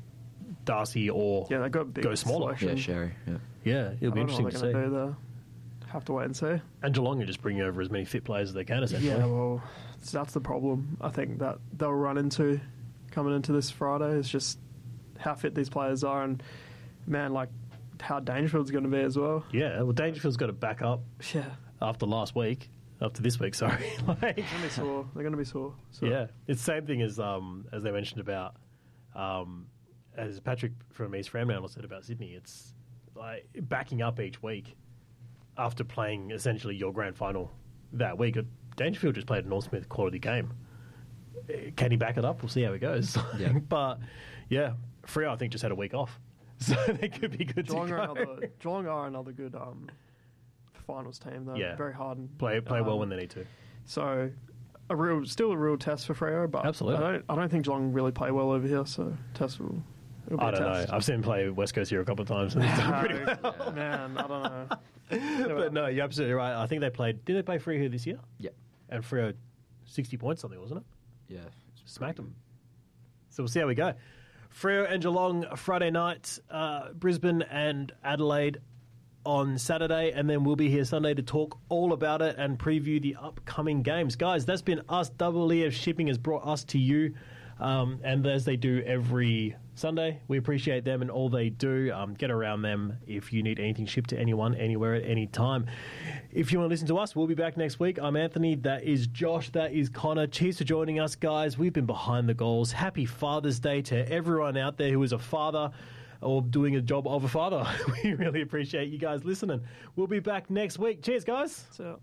Darcy, or yeah, they got big go smaller. selection. Yeah, Sherry. Yeah. Yeah, it'll I be don't know interesting what to they're see. going to do there. Have to wait and see. And Geelong are just bringing over as many fit players as they can. Essentially. Yeah, well, that's the problem. I think that they'll run into coming into this Friday is just how fit these players are, and man, like how Dangerfield's going to be as well. Yeah, well, Dangerfield's got to back up Yeah, after last week, after this week. Sorry, like, they're going to be sore. They're going to be sore. So. yeah, it's the same thing as um as they mentioned about um as Patrick from East Fremantle said about Sydney. It's like backing up each week after playing essentially your grand final that week. Dangerfield just played a North Smith quality game. Can he back it up? We'll see how it goes. Yeah. But yeah, Freo I think just had a week off, so they could be good Geelong to are go. another. Geelong are another good um, finals team. Though. Yeah. Very hard. And, play play well um, when they need to. So, a real, still a real test for Freo, but Absolutely. I don't, I don't think Geelong really play well over here. So, test will. It'll be I a don't test. know. I've seen him play West Coast here a couple of times, and he's done pretty well. No, man, I don't know. But no, you're absolutely right. I think they played. Did they play Freo here this year? Yeah. And Freo, sixty points something, wasn't it? Yeah. Smacked them. So we'll see how we go. Freo and Geelong Friday night, uh, Brisbane and Adelaide on Saturday, and then we'll be here Sunday to talk all about it and preview the upcoming games. Guys, that's been us. Double E F Shipping has brought us to you, um, and as they do every Sunday, we appreciate them and all they do. Um, get around them if you need anything shipped to anyone, anywhere, at any time. If you want to listen to us, we'll be back next week. I'm Anthony. That is Josh. That is Connor. Cheers for joining us, guys. We've been behind the goals. Happy Father's Day to everyone out there who is a father or doing a job of a father. We really appreciate you guys listening. We'll be back next week. Cheers, guys. So.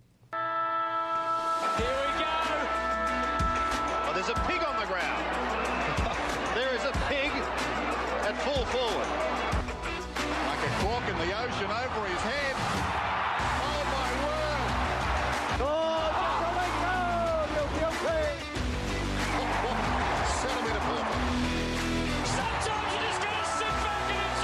Here we go. Oh, there's a pig on the ground. There is a pig at full forward. Like a quark in the ocean over his head. Oh, my word. Centimetre perfect. Sometimes you just gotta sit back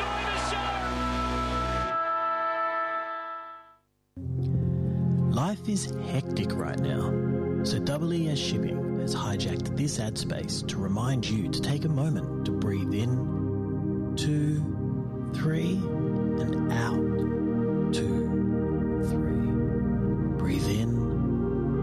and enjoy the show. Life is hectic right now, so Double E S Shipping has hijacked this ad space to remind you to take a moment to breathe in, two, three, and out two.